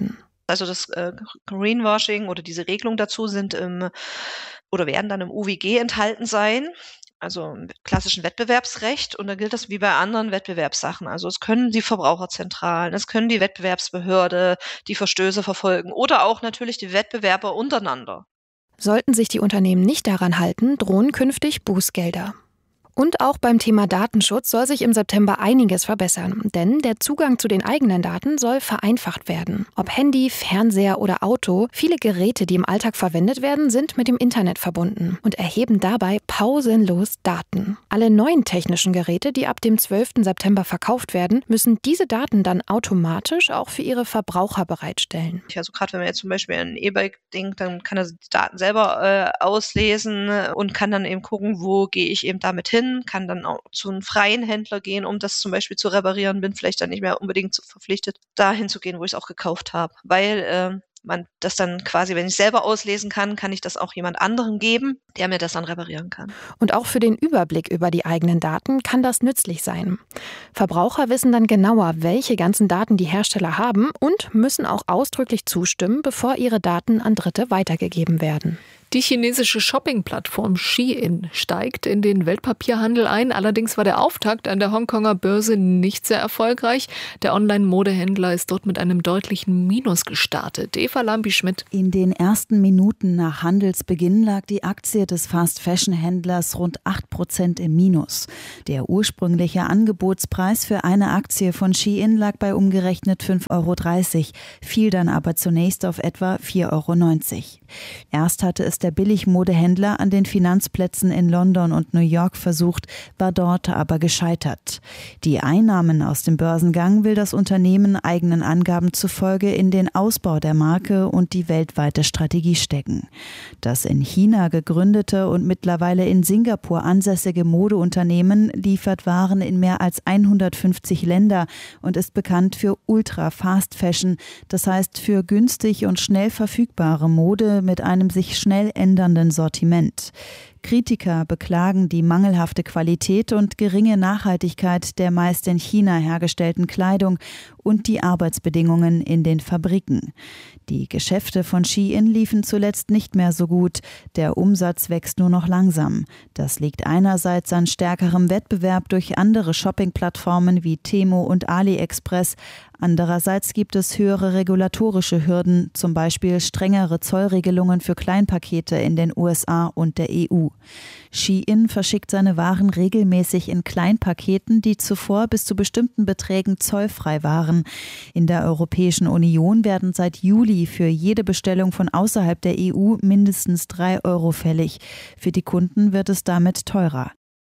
Also das äh, Greenwashing oder diese Regelung dazu sind im, oder werden dann im U W G enthalten sein, also im klassischen Wettbewerbsrecht. Und da gilt das wie bei anderen Wettbewerbssachen. Also es können die Verbraucherzentralen, es können die Wettbewerbsbehörde die Verstöße verfolgen oder auch natürlich die Wettbewerber untereinander. Sollten sich die Unternehmen nicht daran halten, drohen künftig Bußgelder. Und auch beim Thema Datenschutz soll sich im September einiges verbessern, denn der Zugang zu den eigenen Daten soll vereinfacht werden. Ob Handy, Fernseher oder Auto, viele Geräte, die im Alltag verwendet werden, sind mit dem Internet verbunden und erheben dabei pausenlos Daten. Alle neuen technischen Geräte, die ab dem zwölften September verkauft werden, müssen diese Daten dann automatisch auch für ihre Verbraucher bereitstellen. Also gerade wenn man jetzt zum Beispiel ein E-Bike denkt, dann kann er die Daten selber äh, auslesen und kann dann eben gucken, wo gehe ich eben damit hin, kann dann auch zu einem freien Händler gehen, um das zum Beispiel zu reparieren, bin vielleicht dann nicht mehr unbedingt verpflichtet, dahin zu gehen, wo ich es auch gekauft habe, weil äh, man das dann quasi, wenn ich selber auslesen kann, kann ich das auch jemand anderem geben, der mir das dann reparieren kann. Und auch für den Überblick über die eigenen Daten kann das nützlich sein. Verbraucher wissen dann genauer, welche ganzen Daten die Hersteller haben und müssen auch ausdrücklich zustimmen, bevor ihre Daten an Dritte weitergegeben werden. Die chinesische Shopping-Plattform Shein steigt in den Weltpapierhandel ein. Allerdings war der Auftakt an der Hongkonger Börse nicht sehr erfolgreich. Der Online-Modehändler ist dort mit einem deutlichen Minus gestartet. Eva Lambi-Schmidt. In den ersten Minuten nach Handelsbeginn lag die Aktie des Fast-Fashion-Händlers rund acht Prozent im Minus. Der ursprüngliche Angebotspreis für eine Aktie von Shein lag bei umgerechnet fünf Euro dreißig, fiel dann aber zunächst auf etwa vier Euro neunzig. Erst hatte es der Billigmodehändler an den Finanzplätzen in London und New York versucht, war dort aber gescheitert. Die Einnahmen aus dem Börsengang will das Unternehmen eigenen Angaben zufolge in den Ausbau der Marke und die weltweite Strategie stecken. Das in China gegründete und mittlerweile in Singapur ansässige Modeunternehmen liefert Waren in mehr als hundertfünfzig Länder und ist bekannt für Ultra-Fast Fashion, das heißt für günstig und schnell verfügbare Mode mit einem sich schnell ändernden Sortiment. Kritiker beklagen die mangelhafte Qualität und geringe Nachhaltigkeit der meist in China hergestellten Kleidung und die Arbeitsbedingungen in den Fabriken. Die Geschäfte von Shein liefen zuletzt nicht mehr so gut. Der Umsatz wächst nur noch langsam. Das liegt einerseits an stärkerem Wettbewerb durch andere Shopping-Plattformen wie Temu und AliExpress. Andererseits gibt es höhere regulatorische Hürden, zum Beispiel strengere Zollregelungen für Kleinpakete in den U S A und der E U. Shein verschickt seine Waren regelmäßig in Kleinpaketen, die zuvor bis zu bestimmten Beträgen zollfrei waren. In der Europäischen Union werden seit Juli für jede Bestellung von außerhalb der E U mindestens drei Euro fällig. Für die Kunden wird es damit teurer.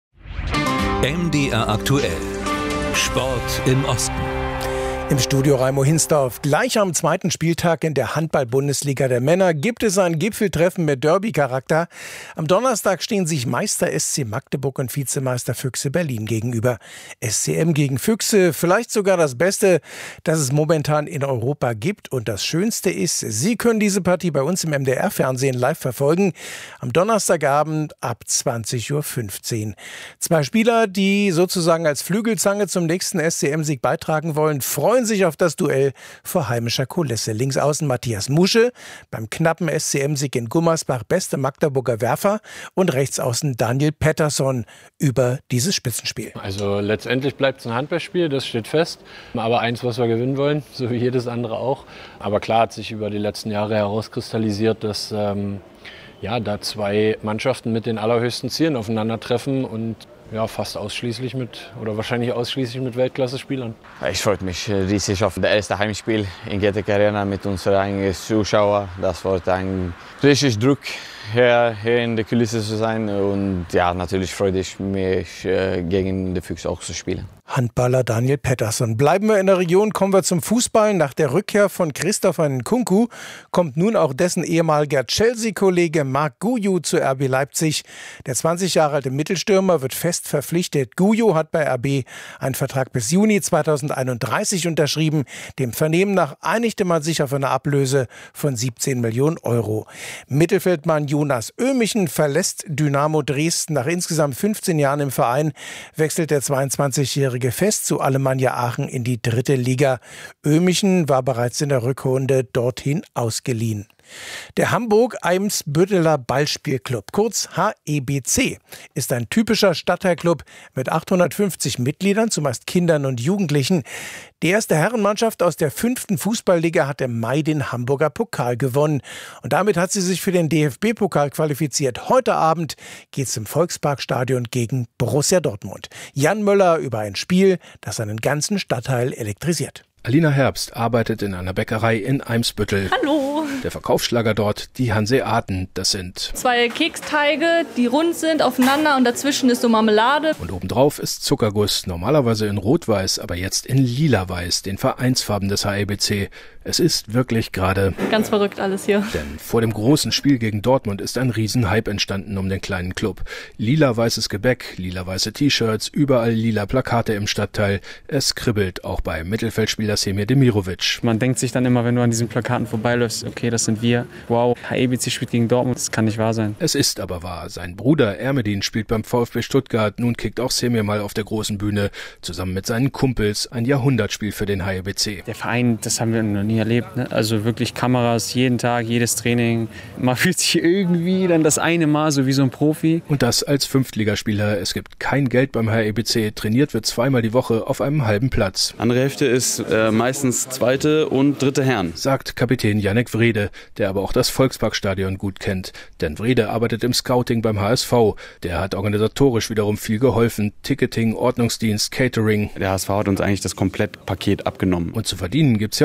M D R aktuell. Sport im Osten. Im Studio Raimo Hinsdorf. Gleich am zweiten Spieltag in der Handball-Bundesliga der Männer gibt es ein Gipfeltreffen mit Derby-Charakter. Am Donnerstag stehen sich Meister S C Magdeburg und Vizemeister Füchse Berlin gegenüber. S C M gegen Füchse, vielleicht sogar das Beste, das es momentan in Europa gibt. Und das Schönste ist, Sie können diese Partie bei uns im M D R-Fernsehen live verfolgen. Am Donnerstagabend ab zwanzig Uhr fünfzehn. Zwei Spieler, die sozusagen als Flügelzange zum nächsten S C M-Sieg beitragen wollen, freuen sich auf das Duell vor heimischer Kulisse. Links außen Matthias Musche, beim knappen S C M-Sieg in Gummersbach beste Magdeburger Werfer, und rechts außen Daniel Pettersson über dieses Spitzenspiel. Also letztendlich bleibt es ein Handballspiel, das steht fest. Aber eins, was wir gewinnen wollen, so wie jedes andere auch. Aber klar hat sich über die letzten Jahre herauskristallisiert, dass ähm, ja, da zwei Mannschaften mit den allerhöchsten Zielen aufeinandertreffen und ja, fast ausschließlich mit oder wahrscheinlich ausschließlich mit Weltklasse-Spielern. Ich freue mich riesig auf das erste Heimspiel in G T K Arena mit unseren eigenen Zuschauern. Das wird ein richtig Druck, hier, hier in der Kulisse zu sein. Und ja, natürlich freue ich mich, gegen die Füchse auch zu spielen. Handballer Daniel Pettersson. Bleiben wir in der Region, kommen wir zum Fußball. Nach der Rückkehr von Christopher Nkunku kommt nun auch dessen ehemaliger Chelsea-Kollege Marc Guiu zu R B Leipzig. Der zwanzig Jahre alte Mittelstürmer wird fest verpflichtet. Guiu hat bei R B einen Vertrag bis Juni zweitausendeinunddreißig unterschrieben. Dem Vernehmen nach einigte man sich auf eine Ablöse von siebzehn Millionen Euro. Mittelfeldmann Jonas Ömichen verlässt Dynamo Dresden. Nach insgesamt fünfzehn Jahren im Verein wechselt der zweiundzwanzigjährige fest zu Alemannia Aachen in die dritte Liga. Ömichen war bereits in der Rückrunde dorthin ausgeliehen. Der Hamburg-Eimsbütteler Ballspielclub, kurz H E B C, ist ein typischer Stadtteilclub mit achthundertfünfzig Mitgliedern, zumeist Kindern und Jugendlichen. Die erste Herrenmannschaft aus der fünften Fußballliga hat im Mai den Hamburger Pokal gewonnen. Und damit hat sie sich für den D F B-Pokal qualifiziert. Heute Abend geht es im Volksparkstadion gegen Borussia Dortmund. Jan Möller über ein Spiel, das einen ganzen Stadtteil elektrisiert. Alina Herbst arbeitet in einer Bäckerei in Eimsbüttel. Hallo! Der Verkaufsschlager dort, die Hanseaten. Das sind zwei Keksteige, die rund sind, aufeinander und dazwischen ist so Marmelade. Und obendrauf ist Zuckerguss, normalerweise in Rot-Weiß, aber jetzt in Lila-Weiß, den Vereinsfarben des H E B C. Es ist wirklich gerade ganz verrückt alles hier. Denn vor dem großen Spiel gegen Dortmund ist ein Riesenhype entstanden um den kleinen Club. Lila-weißes Gebäck, lila-weiße T-Shirts, überall lila Plakate im Stadtteil. Es kribbelt auch beim Mittelfeldspieler Semir Demirovic. Man denkt sich dann immer, wenn du an diesen Plakaten vorbeiläufst, okay, das sind wir. Wow, H E B C spielt gegen Dortmund, das kann nicht wahr sein. Es ist aber wahr. Sein Bruder Ermedin spielt beim VfB Stuttgart. Nun kickt auch Semir mal auf der großen Bühne zusammen mit seinen Kumpels ein Jahrhundertspiel für den H E B C. Der Verein, das haben wir noch nie erlebt. Ne? Also wirklich Kameras jeden Tag, jedes Training. Man fühlt sich irgendwie dann das eine Mal so wie so ein Profi. Und das als Fünftligaspieler. Es gibt kein Geld beim H E B C. Trainiert wird zweimal die Woche auf einem halben Platz. Andere Hälfte ist äh, meistens zweite und dritte Herren, sagt Kapitän Jannik Wrede, der aber auch das Volksparkstadion gut kennt. Denn Wrede arbeitet im Scouting beim H S V. Der hat organisatorisch wiederum viel geholfen. Ticketing, Ordnungsdienst, Catering. Der H S V hat uns eigentlich das Komplettpaket abgenommen. Und zu verdienen gibt's ja